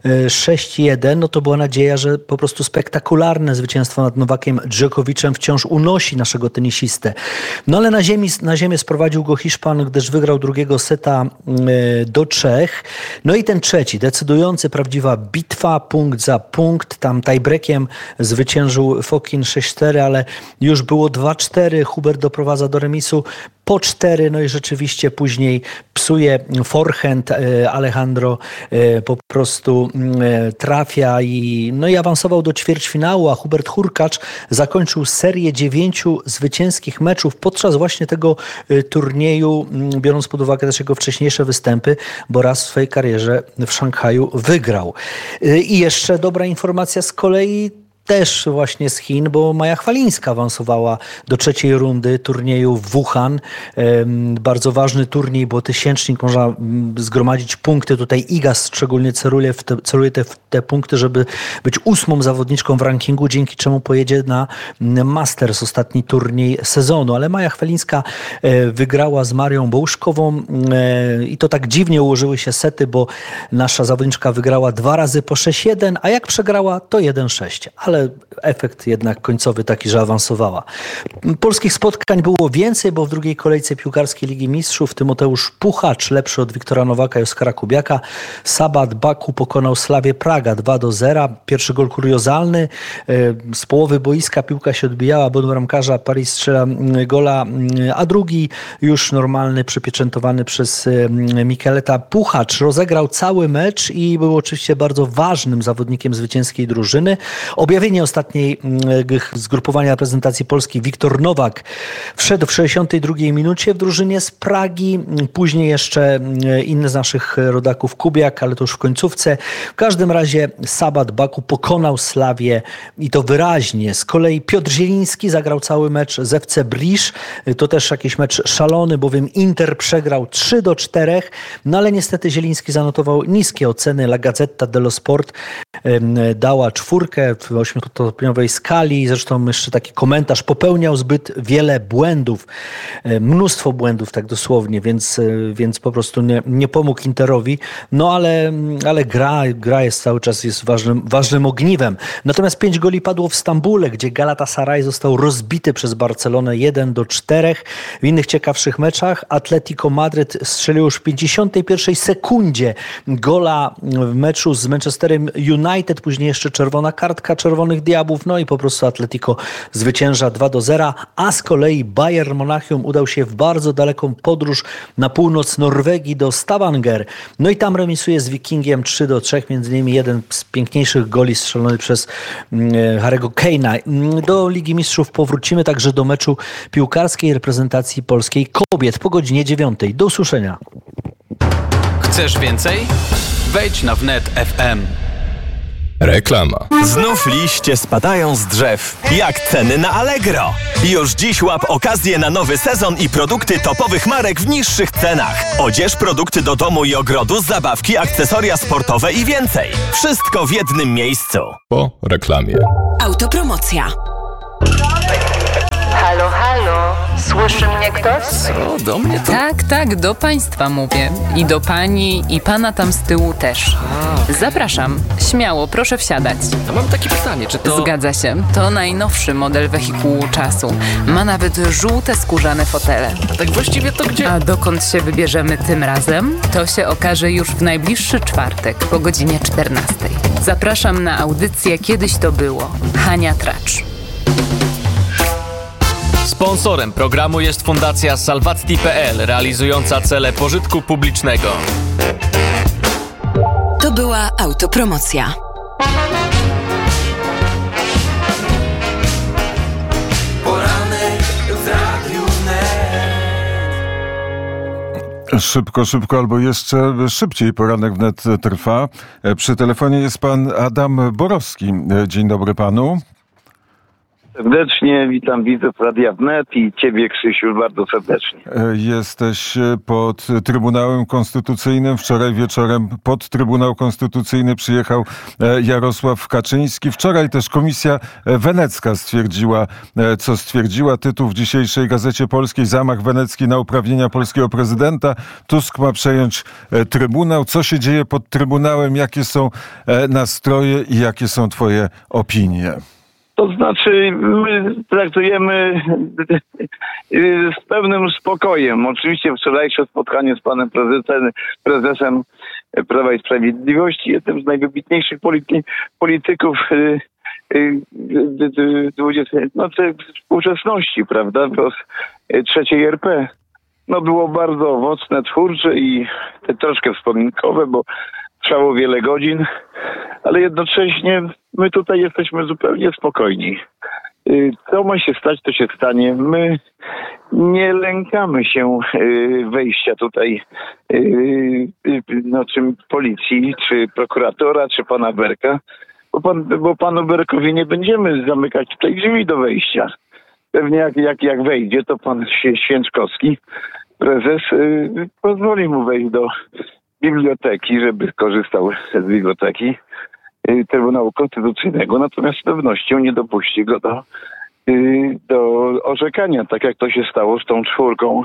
sześć jeden, no to była nadzieja, że po prostu spektakularne zwycięstwo nad Nowakiem Dżokowiczem wciąż unosi naszego tenisistę. No ale na ziemi Na ziemię sprowadził go Hiszpan, gdyż wygrał drugiego seta do trzech. No i ten trzeci, decydujący, prawdziwa bitwa, punkt za punkt. Tam tiebreakiem zwyciężył Fokin sześć cztery, ale już było dwa cztery. Hubert doprowadza do remisu po cztery, no i rzeczywiście później psuje forehand. Alejandro po prostu trafia i, no i awansował do ćwierćfinału, a Hubert Hurkacz zakończył serię dziewięciu zwycięskich meczów podczas właśnie tego turnieju, biorąc pod uwagę też jego wcześniejsze występy, bo raz w swojej karierze w Szanghaju wygrał. I jeszcze dobra informacja z kolei też właśnie z Chin, bo Maja Chwalińska awansowała do trzeciej rundy turnieju w Wuhan. Bardzo ważny turniej, bo tysięcznik, można zgromadzić punkty. Tutaj Iga szczególnie celuje, w te, celuje te, te punkty, żeby być ósmą zawodniczką w rankingu, dzięki czemu pojedzie na Masters, ostatni turniej sezonu. Ale Maja Chwalińska wygrała z Marią Bołuszkową i to tak dziwnie ułożyły się sety, bo nasza zawodniczka wygrała dwa razy po sześć jeden, a jak przegrała, to jeden sześć. Ale efekt jednak końcowy taki, że awansowała. Polskich spotkań było więcej, bo w drugiej kolejce piłkarskiej Ligi Mistrzów Tymoteusz Puchacz, lepszy od Wiktora Nowaka i Oskara Kubiaka. Sabat Baku pokonał Slawię Praga dwa do zera. Pierwszy gol kuriozalny. Z połowy boiska piłka się odbijała, bo do bramkarza Paris strzela gola, a drugi już normalny, przypieczętowany przez Mikeleta. Puchacz rozegrał cały mecz i był oczywiście bardzo ważnym zawodnikiem zwycięskiej drużyny. Objawienie ostatniej zgrupowania reprezentacji Polski Wiktor Nowak wszedł w sześćdziesiątej drugiej minucie w drużynie z Pragi. Później jeszcze inny z naszych rodaków Kubiak, ale to już w końcówce. W każdym razie Sabat Baku pokonał Slawię i to wyraźnie. Z kolei Piotr Zieliński zagrał cały mecz z F C Brisz. To też jakiś mecz szalony, bowiem Inter przegrał trzy do czterech, no ale niestety Zieliński zanotował niskie oceny. La Gazzetta dello Sport dała czwórkę w ośmiostopniowej skali. Zresztą jeszcze taki komentarz: popełniał zbyt wiele błędów, mnóstwo błędów tak dosłownie, więc, więc po prostu nie, nie pomógł Interowi. No ale, ale gra, gra jest cały czas jest ważnym, ważnym ogniwem. Natomiast pięć goli padło w Stambule, gdzie Galatasaray został rozbity przez Barcelonę jeden do czterech. W innych ciekawszych meczach Atletico Madryt strzelił już w pięćdziesiątej pierwszej sekundzie gola w meczu z Manchesterem United. Później jeszcze czerwona kartka, czerwona Czerwonych Diabłów, no i po prostu Atletico zwycięża dwa do zera, a z kolei Bayern Monachium udał się w bardzo daleką podróż na północ Norwegii do Stavanger. No i tam remisuje z Wikingiem trzy do trzech, między innymi jeden z piękniejszych goli strzelony przez Harry'ego Kane'a. Do Ligi Mistrzów powrócimy także do meczu piłkarskiej reprezentacji polskiej kobiet po godzinie dziewiątej. Do usłyszenia. Chcesz więcej? Wejdź na wnet kropka f m. Reklama. Znów liście spadają z drzew. Jak ceny na Allegro. Już dziś łap okazję na nowy sezon i produkty topowych marek w niższych cenach. Odzież, produkty do domu i ogrodu, zabawki, akcesoria sportowe i więcej. Wszystko w jednym miejscu. Po reklamie. Autopromocja. Halo, halo, słyszy mnie ktoś? Co, do mnie to... Tak, tak, do państwa mówię. I do pani, i pana tam z tyłu też. A, Zapraszam, śmiało, proszę wsiadać. ja mam takie pytanie, czy to... Zgadza się, to najnowszy model wehikułu czasu. Ma nawet żółte skórzane fotele. A tak właściwie to gdzie... A dokąd się wybierzemy tym razem? To się okaże już w najbliższy czwartek po godzinie czternastej. Zapraszam na audycję Kiedyś to było. Hania Tracz. Sponsorem programu jest Fundacja Salvatti kropka p l, realizująca cele pożytku publicznego. To była autopromocja. Poranek w Radiu Wnet. Szybko, szybko albo jeszcze szybciej poranek wnet trwa. Przy telefonie jest pan Adam Borowski. Dzień dobry panu. Serdecznie witam widzów Radia Wnet i ciebie, Krzysiu, bardzo serdecznie. Jesteś pod Trybunałem Konstytucyjnym. Wczoraj wieczorem pod Trybunał Konstytucyjny przyjechał Jarosław Kaczyński. Wczoraj też Komisja Wenecka stwierdziła, co stwierdziła. Tytuł w dzisiejszej Gazecie Polskiej: Zamach wenecki na uprawnienia polskiego prezydenta. Tusk ma przejąć Trybunał. Co się dzieje pod Trybunałem? Jakie są nastroje i jakie są twoje opinie? To znaczy, my traktujemy z pewnym spokojem. Oczywiście wczorajsze spotkanie z panem prezesem, prezesem Prawa i Sprawiedliwości, jednym z najwybitniejszych polity, polityków dwudziestej, no, współczesności, prawda, trzeciej R P. No, było bardzo owocne, twórcze i troszkę wspominkowe, bo trwało wiele godzin, ale jednocześnie my tutaj jesteśmy zupełnie spokojni. Co ma się stać, to się stanie. My nie lękamy się wejścia tutaj no, czy policji, czy prokuratora, czy pana Berka, bo, pan, bo panu Berkowi nie będziemy zamykać tutaj drzwi do wejścia. Pewnie jak, jak, jak wejdzie, to pan Święczkowski, prezes, pozwoli mu wejść do biblioteki, żeby korzystał z biblioteki Trybunału Konstytucyjnego, natomiast z pewnością nie dopuści go do, do orzekania, tak jak to się stało z tą czwórką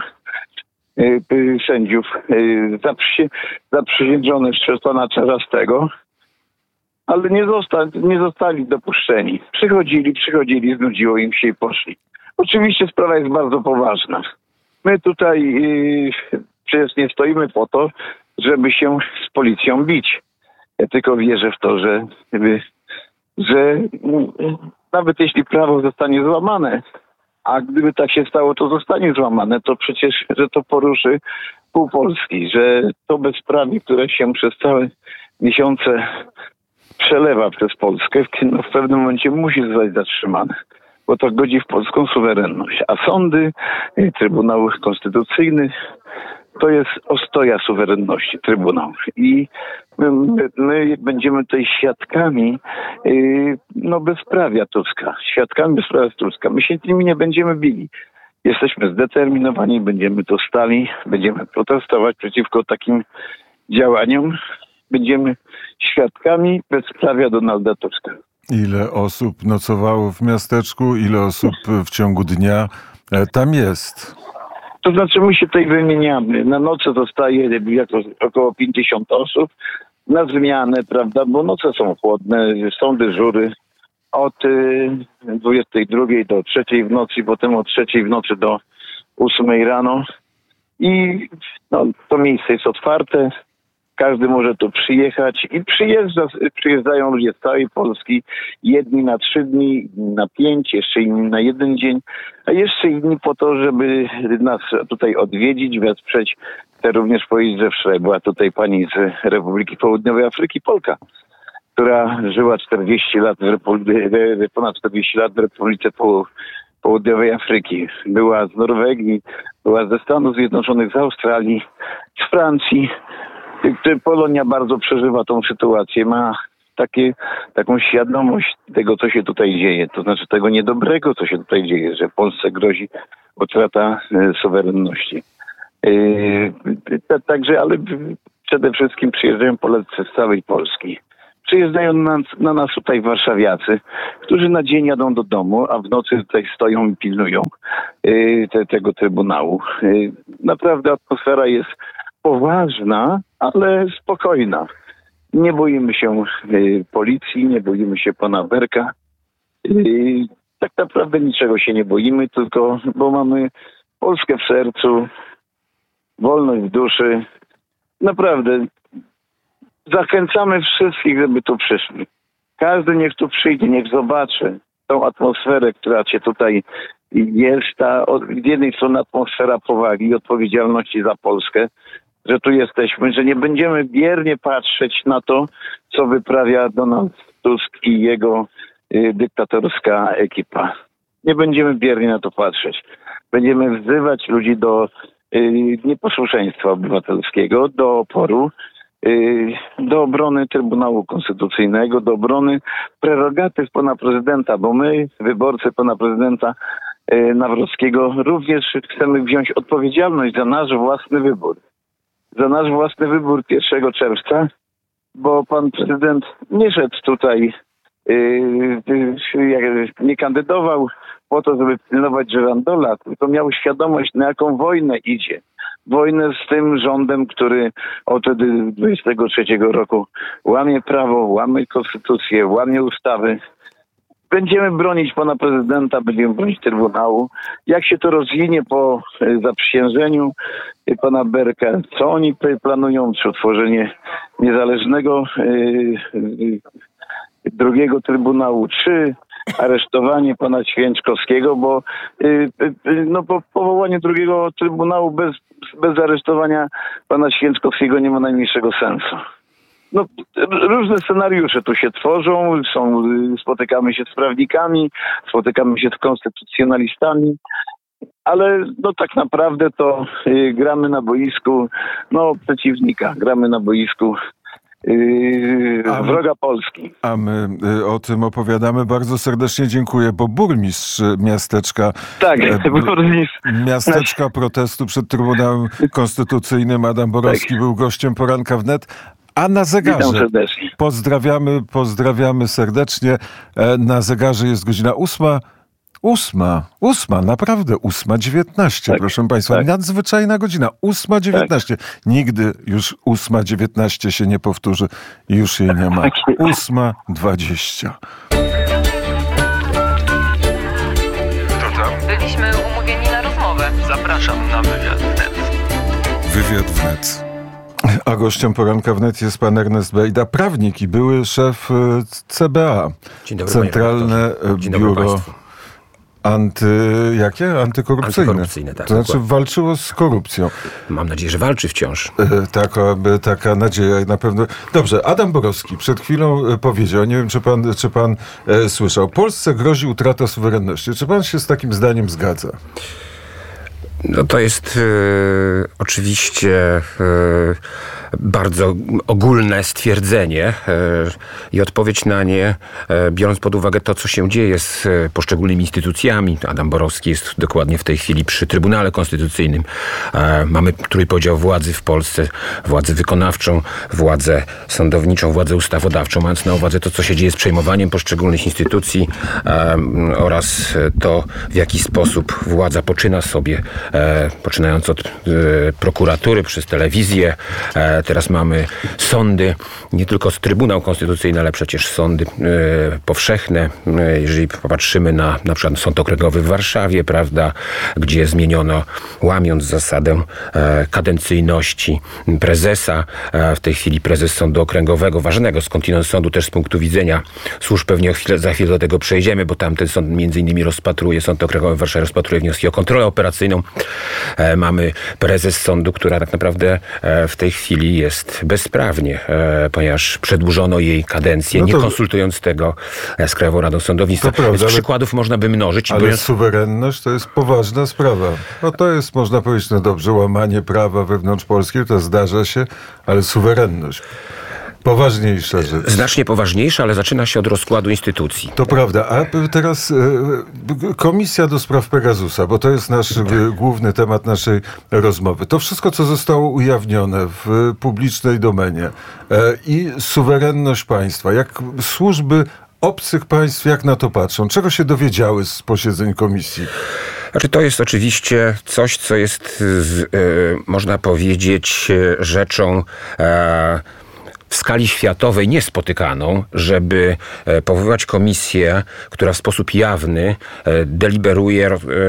sędziów zaprzysiężonych przez pana Czarzastego, ale nie zostali, nie zostali dopuszczeni. Przychodzili, przychodzili, znudziło im się i poszli. Oczywiście sprawa jest bardzo poważna. My tutaj przecież nie stoimy po to, żeby się z policją bić. Ja tylko wierzę w to, że, że nawet jeśli prawo zostanie złamane, a gdyby tak się stało, to zostanie złamane, to przecież, że to poruszy pół Polski, że to bezprawie, które się przez całe miesiące przelewa przez Polskę, no w pewnym momencie musi zostać zatrzymane, bo to godzi w polską suwerenność. A sądy, Trybunał Konstytucyjny to jest ostoja suwerenności, Trybunał. I my, my będziemy tutaj świadkami yy, no bezprawia Tuska. Świadkami bezprawia Tuska. My się nimi nie będziemy bili. Jesteśmy zdeterminowani, będziemy tu stali, będziemy protestować przeciwko takim działaniom. Będziemy świadkami bezprawia Donalda Tuska. Ile osób nocowało w miasteczku? Ile osób w ciągu dnia tam jest? To znaczy my się tutaj wymieniamy. Na noce zostaje jako około pięćdziesiąt osób. Na zmianę, prawda, bo noce są chłodne, są dyżury od y, dwudziestej drugiej do trzeciej w nocy, potem od trzeciej w nocy do ósmej rano. I no, to miejsce jest otwarte. Każdy może tu przyjechać i przyjeżdża, przyjeżdżają ludzie z całej Polski. Jedni na trzy dni, na pięć, jeszcze inni na jeden dzień, a jeszcze inni po to, żeby nas tutaj odwiedzić, wesprzeć. Chcę również powiedzieć, że wczoraj była tutaj pani z Republiki Południowej Afryki, Polka, która żyła czterdzieści lat w Repul- ponad czterdzieści lat w Republice Poł- Południowej Afryki. Była z Norwegii, była ze Stanów Zjednoczonych, z Australii, z Francji. Polonia bardzo przeżywa tą sytuację, ma takie, taką świadomość tego, co się tutaj dzieje, to znaczy tego niedobrego, co się tutaj dzieje, że Polsce grozi utrata e, suwerenności. E, t- także, ale przede wszystkim przyjeżdżają Polacy z całej Polski. Przyjeżdżają na, na nas tutaj warszawiacy, którzy na dzień jadą do domu, a w nocy tutaj stoją i pilnują e, te, tego Trybunału. E, naprawdę atmosfera jest poważna, ale spokojna. Nie boimy się y, policji, nie boimy się pana Berka. Y, tak naprawdę niczego się nie boimy, tylko bo mamy Polskę w sercu, wolność w duszy. Naprawdę zachęcamy wszystkich, żeby tu przyszli. Każdy niech tu przyjdzie, niech zobaczy tą atmosferę, która się tutaj jest. Ta, z jednej strony atmosfera powagi i odpowiedzialności za Polskę, że tu jesteśmy, że nie będziemy biernie patrzeć na to, co wyprawia Donald Tusk i jego y, dyktatorska ekipa. Nie będziemy biernie na to patrzeć. Będziemy wzywać ludzi do y, nieposłuszeństwa obywatelskiego, do oporu, y, do obrony Trybunału Konstytucyjnego, do obrony prerogatyw pana prezydenta, bo my, wyborcy pana prezydenta y, Nawrockiego, również chcemy wziąć odpowiedzialność za nasz własny wybór. Za nasz własny wybór pierwszego czerwca, bo pan prezydent nie szedł tutaj, yy, yy, nie kandydował po to, żeby pilnować żerandola, tylko miał świadomość, na jaką wojnę idzie. Wojnę z tym rządem, który od dwudziestego trzeciego roku łamie prawo, łamie konstytucję, łamie ustawy. Będziemy bronić pana prezydenta, będziemy bronić Trybunału. Jak się to rozwinie po y, zaprzysiężeniu y, pana Berka, co oni planują, czy utworzenie niezależnego y, y, drugiego Trybunału, czy aresztowanie pana Święczkowskiego, bo y, y, no, po powołanie drugiego Trybunału bez, bez aresztowania pana Święczkowskiego nie ma najmniejszego sensu. No, różne scenariusze tu się tworzą, są, spotykamy się z prawnikami, spotykamy się z konstytucjonalistami, ale no tak naprawdę to y, gramy na boisku no, przeciwnika, gramy na boisku y, wroga Polski. A my y, o tym opowiadamy. Bardzo serdecznie dziękuję, bo burmistrz miasteczka tak, e, burmistrz miasteczka protestu przed Trybunałem Konstytucyjnym Adam Borowski tak. był gościem Poranka Wnet. A na zegarze, pozdrawiamy, pozdrawiamy serdecznie. Na zegarze jest godzina ósma, ósma, ósma, naprawdę ósma dziewiętnaście, tak, proszę państwa. Tak. Nadzwyczajna godzina, ósma dziewiętnaście. Tak. Nigdy już ósma dziewiętnaście się nie powtórzy i już jej nie ma. ósma dwadzieścia. Byliśmy umówieni na rozmowę. Zapraszam na wywiad wnet. Wywiad wnet. A gościem Poranka Wnet jest pan Ernest Bejda, prawnik i były szef C B A. Dzień dobry, Centralne Dzień Biuro dobry anty... jakie? Antykorupcyjne. Antykorupcyjne, tak. To znaczy dokładnie. Walczyło z korupcją. Mam nadzieję, że walczy wciąż. Taka, taka nadzieja na pewno. Dobrze, Adam Borowski przed chwilą powiedział, nie wiem, czy pan, czy pan e, słyszał, Polsce grozi utrata suwerenności. Czy pan się z takim zdaniem zgadza? No to jest e, oczywiście e, bardzo ogólne stwierdzenie e, i odpowiedź na nie, e, biorąc pod uwagę to, co się dzieje z e, poszczególnymi instytucjami. Adam Borowski jest dokładnie w tej chwili przy Trybunale Konstytucyjnym. E, mamy trójpodział władzy w Polsce, władzę wykonawczą, władzę sądowniczą, władzę ustawodawczą, mając na uwadze to, co się dzieje z przejmowaniem poszczególnych instytucji e, oraz to, w jaki sposób władza poczyna sobie, e, poczynając od e, prokuratury, przez telewizję, e, Teraz mamy sądy, nie tylko Trybunał Konstytucyjny, ale przecież sądy powszechne. Jeżeli popatrzymy na na przykład Sąd Okręgowy w Warszawie, prawda, gdzie zmieniono, łamiąc zasadę kadencyjności prezesa, w tej chwili prezes Sądu Okręgowego, ważnego skądinąd sądu też z punktu widzenia służb, pewnie chwilę, za chwilę do tego przejdziemy, bo tamten sąd między innymi rozpatruje, Sąd Okręgowy w Warszawie rozpatruje wnioski o kontrolę operacyjną. Mamy prezes sądu, która tak naprawdę w tej chwili jest bezprawnie, ponieważ przedłużono jej kadencję, no to... nie konsultując tego z Krajową Radą Sądownictwa. Prawda, Więc ale... przykładów można by mnożyć. Ale mówiąc... suwerenność to jest poważna sprawa. No to jest, można powiedzieć, no dobrze, łamanie prawa wewnątrz Polski, to zdarza się, ale suwerenność. Poważniejsza rzecz. Znacznie poważniejsza, ale zaczyna się od rozkładu instytucji. To prawda. A teraz e, Komisja do Spraw Pegasusa, bo to jest nasz tak. główny temat naszej rozmowy. To wszystko, co zostało ujawnione w publicznej domenie e, i suwerenność państwa, jak służby obcych państw, jak na to patrzą? Czego się dowiedziały z posiedzeń komisji? Znaczy, to jest oczywiście coś, co jest, z, e, można powiedzieć, rzeczą e, w skali światowej niespotykaną, żeby powoływać komisję, która w sposób jawny deliberuje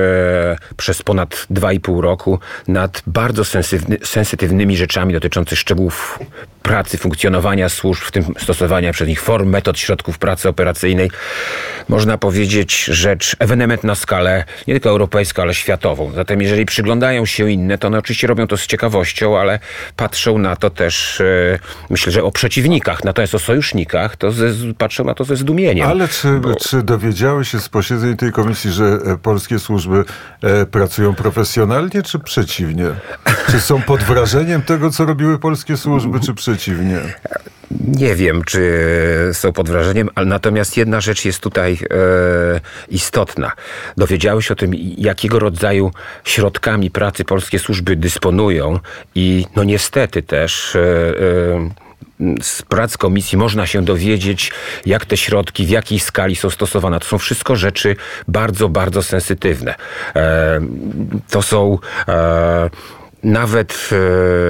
przez ponad dwa i pół roku nad bardzo sensytywnymi rzeczami dotyczącymi szczegółów pracy, funkcjonowania służb, w tym stosowania przez nich form, metod, środków pracy operacyjnej. Można powiedzieć rzecz, ewenement na skalę nie tylko europejską, ale światową. Zatem jeżeli przyglądają się inne, to one oczywiście robią to z ciekawością, ale patrzą na to też, myślę, że o przeciwnikach, natomiast o sojusznikach, to ze, patrzą na to ze zdumieniem. Ale czy, bo... czy dowiedziały się z posiedzeń tej komisji, że polskie służby e, pracują profesjonalnie, czy przeciwnie? Czy są pod wrażeniem tego, co robiły polskie służby, czy przeciwnie? Nie wiem, czy są pod wrażeniem, ale natomiast jedna rzecz jest tutaj e, istotna. Dowiedziały się o tym, jakiego rodzaju środkami pracy polskie służby dysponują i no niestety też e, e, z prac komisji można się dowiedzieć, jak te środki, w jakiej skali są stosowane. To są wszystko rzeczy bardzo, bardzo sensytywne. E, to są e, nawet e,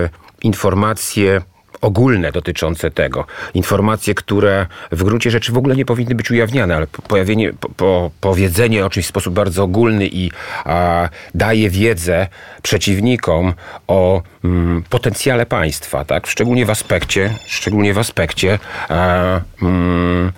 informacje ogólne dotyczące tego. Informacje, które w gruncie rzeczy w ogóle nie powinny być ujawniane, ale pojawienie, po, po, powiedzenie o czymś w sposób bardzo ogólny i a, daje wiedzę przeciwnikom o mm, potencjale państwa, tak? Szczególnie w aspekcie, szczególnie w aspekcie a, mm,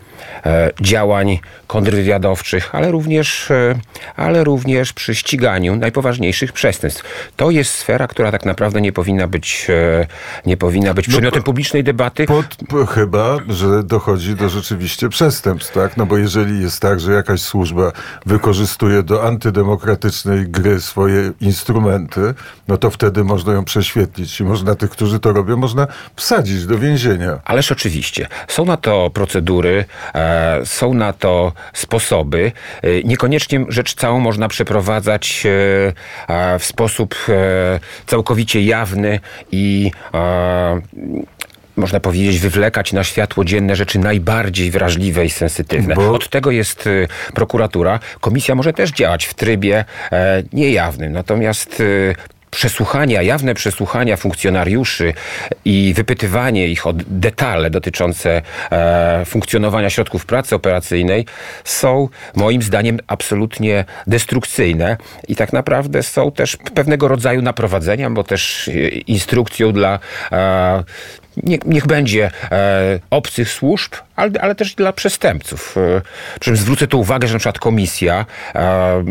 działań kontrwywiadowczych, ale również, ale również przy ściganiu najpoważniejszych przestępstw. To jest sfera, która tak naprawdę nie powinna być, nie powinna być przedmiotem no, publicznej debaty. Pod, chyba, że dochodzi do rzeczywiście przestępstw, tak? No bo jeżeli jest tak, że jakaś służba wykorzystuje do antydemokratycznej gry swoje instrumenty, no to wtedy można ją prześwietlić i można tych, którzy to robią, można wsadzić do więzienia. Ależ oczywiście. Są na to procedury, e, są na to sposoby. E, niekoniecznie rzecz całą można przeprowadzać e, w sposób e, całkowicie jawny i e, można powiedzieć, wywlekać na światło dzienne rzeczy najbardziej wrażliwe i sensytywne. Bo... Od tego jest y, prokuratura. Komisja może też działać w trybie e, niejawnym. Natomiast y, przesłuchania, jawne przesłuchania funkcjonariuszy i wypytywanie ich o detale dotyczące e, funkcjonowania środków pracy operacyjnej są moim zdaniem absolutnie destrukcyjne i tak naprawdę są też pewnego rodzaju naprowadzeniem, bo też instrukcją dla e, Nie, niech będzie e, obcych służb, ale, ale też dla przestępców. E, przy czym zwrócę tu uwagę, że na przykład komisja e,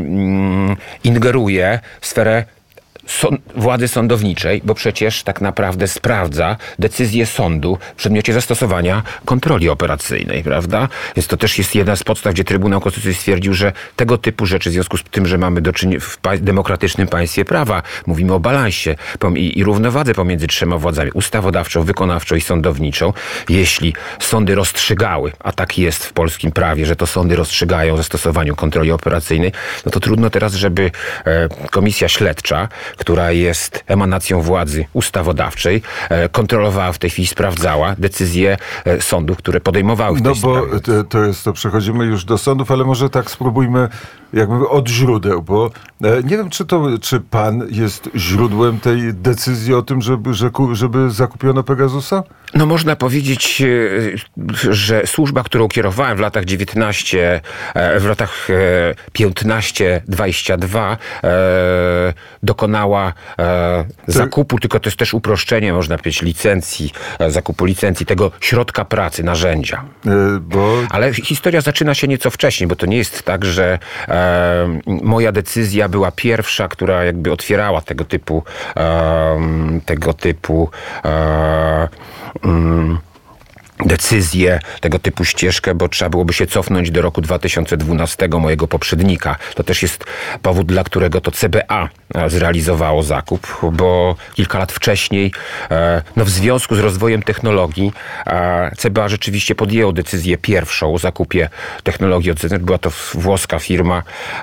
mm, ingeruje w sferę Son- władzy sądowniczej, bo przecież tak naprawdę sprawdza decyzję sądu w przedmiocie zastosowania kontroli operacyjnej, prawda? Więc to też jest jedna z podstaw, gdzie Trybunał Konstytucyjny stwierdził, że tego typu rzeczy, w związku z tym, że mamy do czynienia w pa- demokratycznym państwie prawa, mówimy o balansie pom- i, i równowadze pomiędzy trzema władzami, ustawodawczą, wykonawczą i sądowniczą. Jeśli sądy rozstrzygały, a tak jest w polskim prawie, że to sądy rozstrzygają o zastosowaniu kontroli operacyjnej, no to trudno teraz, żeby e, komisja śledcza, która jest emanacją władzy ustawodawczej, kontrolowała w tej chwili, sprawdzała decyzje sądów, które podejmowały w tej No bo sprawie. to jest to, przechodzimy już do sądów, ale może tak spróbujmy jakby od źródeł, bo nie wiem, czy to, czy pan jest źródłem tej decyzji o tym, żeby, żeby zakupiono Pegasusa? No można powiedzieć, że służba, którą kierowałem w latach dziewiętnaście, w latach piętnaście dwadzieścia dwa dokonała zakupu, tylko to jest też uproszczenie, można powiedzieć, licencji, zakupu licencji, tego środka pracy, narzędzia. Bo... Ale historia zaczyna się nieco wcześniej, bo to nie jest tak, że e, moja decyzja była pierwsza, która jakby otwierała tego typu e, tego typu e, mm, decyzję, tego typu ścieżkę, bo trzeba byłoby się cofnąć do roku dwa tysiące dwunastego, mojego poprzednika. To też jest powód, dla którego to C B A zrealizowało zakup, bo kilka lat wcześniej, no w związku z rozwojem technologii, C B A rzeczywiście podjęło decyzję pierwszą o zakupie technologii od zewnątrz. Była to włoska firma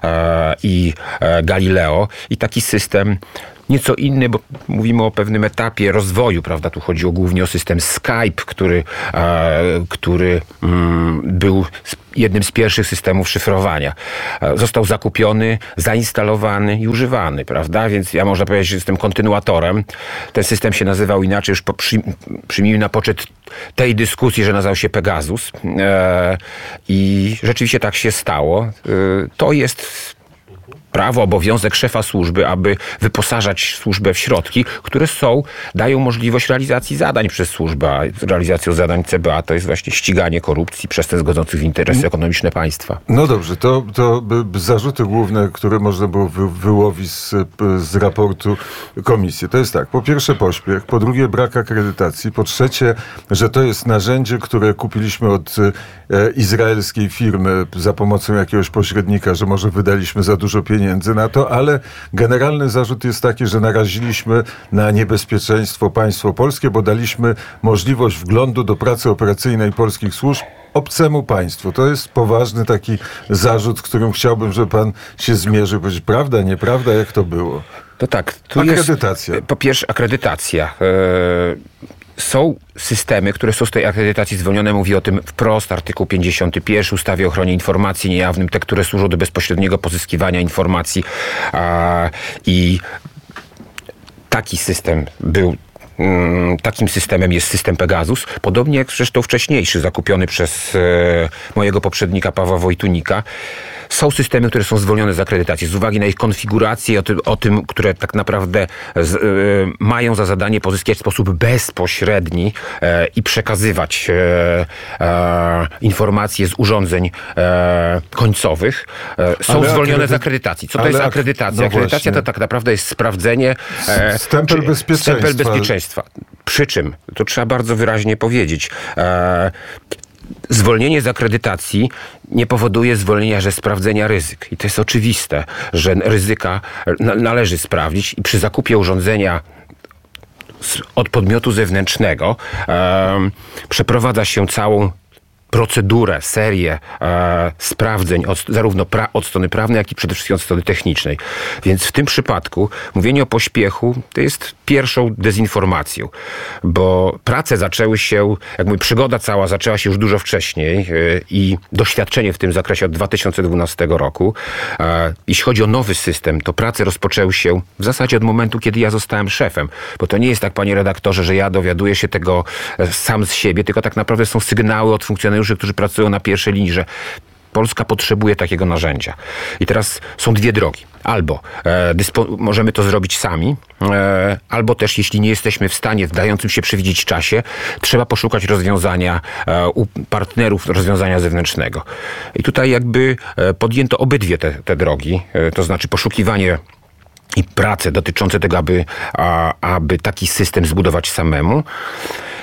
i Galileo i taki system nieco inny, bo mówimy o pewnym etapie rozwoju, prawda? Tu chodziło głównie o system Skype, który, e, który mm, był jednym z pierwszych systemów szyfrowania. E, został zakupiony, zainstalowany i używany, prawda? Więc ja można powiedzieć, że jestem kontynuatorem. Ten system się nazywał inaczej, już po, przy, przyjmijmy na poczet tej dyskusji, że nazywał się Pegasus. E, I rzeczywiście tak się stało. E, to jest prawo, obowiązek szefa służby, aby wyposażać służbę w środki, które są, dają możliwość realizacji zadań przez służbę. A realizacją zadań C B A to jest właśnie ściganie korupcji, przestępstw godzących w interesy ekonomiczne państwa. No dobrze, to, to zarzuty główne, które można było wy, wyłowić z, z raportu komisji. To jest tak, po pierwsze pośpiech, po drugie brak akredytacji, po trzecie, że to jest narzędzie, które kupiliśmy od e, izraelskiej firmy za pomocą jakiegoś pośrednika, że może wydaliśmy za dużo pieniędzy na to, ale generalny zarzut jest taki, że naraziliśmy na niebezpieczeństwo państwo polskie, bo daliśmy możliwość wglądu do pracy operacyjnej polskich służb obcemu państwu. To jest poważny taki zarzut, z którym chciałbym, żeby pan się zmierzył. Powiedzieć, prawda, nieprawda, jak to było? To tak. Tu akredytacja. Jest, po pierwsze, akredytacja. Yy... Są systemy, które są z tej akredytacji zwolnione. Mówi o tym wprost artykuł pięćdziesiąty pierwszy ustawy o ochronie informacji niejawnym, te, które służą do bezpośredniego pozyskiwania informacji. A, I taki system był Takim systemem jest system Pegasus, podobnie jak zresztą wcześniejszy, zakupiony przez e, mojego poprzednika Pawła Wojtunika. Są systemy, które są zwolnione z akredytacji z uwagi na ich konfigurację, o tym, o tym które tak naprawdę z, e, mają za zadanie pozyskiwać w sposób bezpośredni e, i przekazywać e, e, informacje z urządzeń e, końcowych. E, są ale zwolnione akredyt- z akredytacji. Co to ale jest ak- akredytacja? no Akredytacja to tak naprawdę jest sprawdzenie... E, Stempel czy, bezpieczeństwa. Stempel bezpieczeństwa. Przy czym, to trzeba bardzo wyraźnie powiedzieć, e, zwolnienie z akredytacji nie powoduje zwolnienia ze sprawdzenia ryzyk. I to jest oczywiste, że ryzyka na, należy sprawdzić i przy zakupie urządzenia z, od podmiotu zewnętrznego e, przeprowadza się całą procedurę, serię e, sprawdzeń od, zarówno pra, od strony prawnej, jak i przede wszystkim od strony technicznej. Więc w tym przypadku mówienie o pośpiechu to jest pierwszą dezinformacją, bo prace zaczęły się, jak mówię, przygoda cała zaczęła się już dużo wcześniej e, i doświadczenie w tym zakresie od dwa tysiące dwunastego roku. E, jeśli chodzi o nowy system, to prace rozpoczęły się w zasadzie od momentu, kiedy ja zostałem szefem, bo to nie jest tak, panie redaktorze, że ja dowiaduję się tego e, sam z siebie, tylko tak naprawdę są sygnały od funkcjonariuszy, którzy pracują na pierwszej linii, że Polska potrzebuje takiego narzędzia. I teraz są dwie drogi. Albo e, dyspo- możemy to zrobić sami, e, albo też, jeśli nie jesteśmy w stanie w dającym się przewidzieć czasie, trzeba poszukać rozwiązania e, u partnerów, rozwiązania zewnętrznego. I tutaj jakby e, podjęto obydwie te, te drogi, e, to znaczy poszukiwanie i prace dotyczące tego, aby, a, aby taki system zbudować samemu.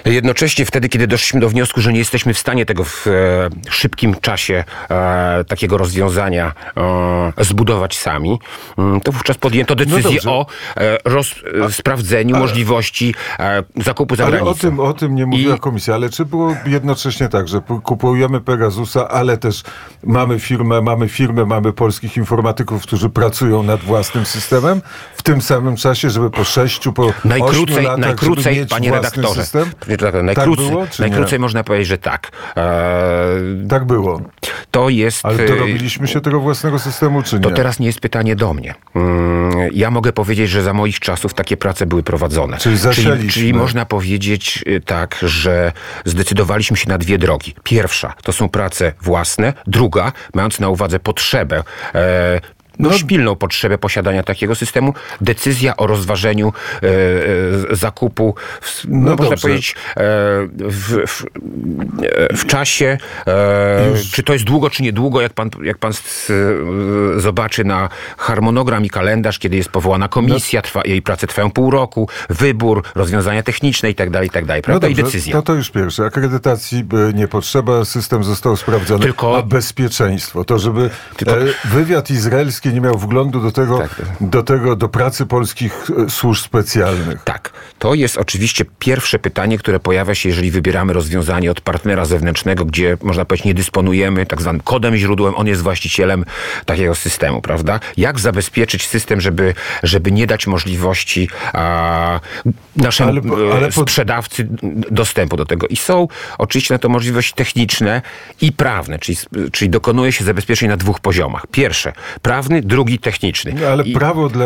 Jednocześnie wtedy, kiedy doszliśmy do wniosku, że nie jesteśmy w stanie tego w e, szybkim czasie e, takiego rozwiązania e, zbudować sami, m, to wówczas podjęto decyzję No o e, roz, e, sprawdzeniu ale, możliwości e, zakupu za ale granicą. o tym, o tym nie mówiła I... komisja, ale czy było jednocześnie tak, że kupujemy Pegasusa, ale też mamy firmę, mamy firmę, mamy polskich informatyków, którzy pracują nad własnym systemem w tym samym czasie, żeby po sześciu, po Najkrócej, ośmiu latach, najkrócej, żeby mieć panie własny redaktorze, system? najkrócej, Tak było, czy najkrócej nie? można powiedzieć, że tak. Eee, tak było. To jest... Ale dorobiliśmy się tego własnego systemu, czy nie? To teraz nie jest pytanie do mnie. Mm, ja mogę powiedzieć, że za moich czasów takie prace były prowadzone. Czyli czyli, czyli można powiedzieć tak, że zdecydowaliśmy się na dwie drogi. Pierwsza to są prace własne, druga, mając na uwadze potrzebę e, dość pilną potrzebę posiadania takiego systemu, decyzja o rozważeniu e, e, zakupu, w, no, no można dobrze. powiedzieć, e, w, w, w czasie, e, czy to jest długo, czy niedługo, jak pan, jak pan s, e, zobaczy na harmonogram i kalendarz, kiedy jest powołana komisja, trwa, jej prace trwają pół roku, wybór, rozwiązania techniczne i tak dalej, i tak dalej, prawda? No dobrze, I decyzja. No to już pierwsze. Akredytacji nie potrzeba, system został sprawdzony. Tylko, a bezpieczeństwo, to żeby tylko, wywiad izraelski nie miał wglądu do tego, tak. do tego, do pracy polskich służb specjalnych. Tak. To jest oczywiście pierwsze pytanie, które pojawia się, jeżeli wybieramy rozwiązanie od partnera zewnętrznego, gdzie, można powiedzieć, nie dysponujemy tak zwanym kodem źródłem, on jest właścicielem takiego systemu, prawda? Jak zabezpieczyć system, żeby, żeby nie dać możliwości a, naszemu ale, ale pod... sprzedawcy dostępu do tego. I są oczywiście na to możliwości techniczne i prawne, czyli, czyli dokonuje się zabezpieczeń na dwóch poziomach. Pierwsze, prawny, drugi techniczny. Ale I... prawo dla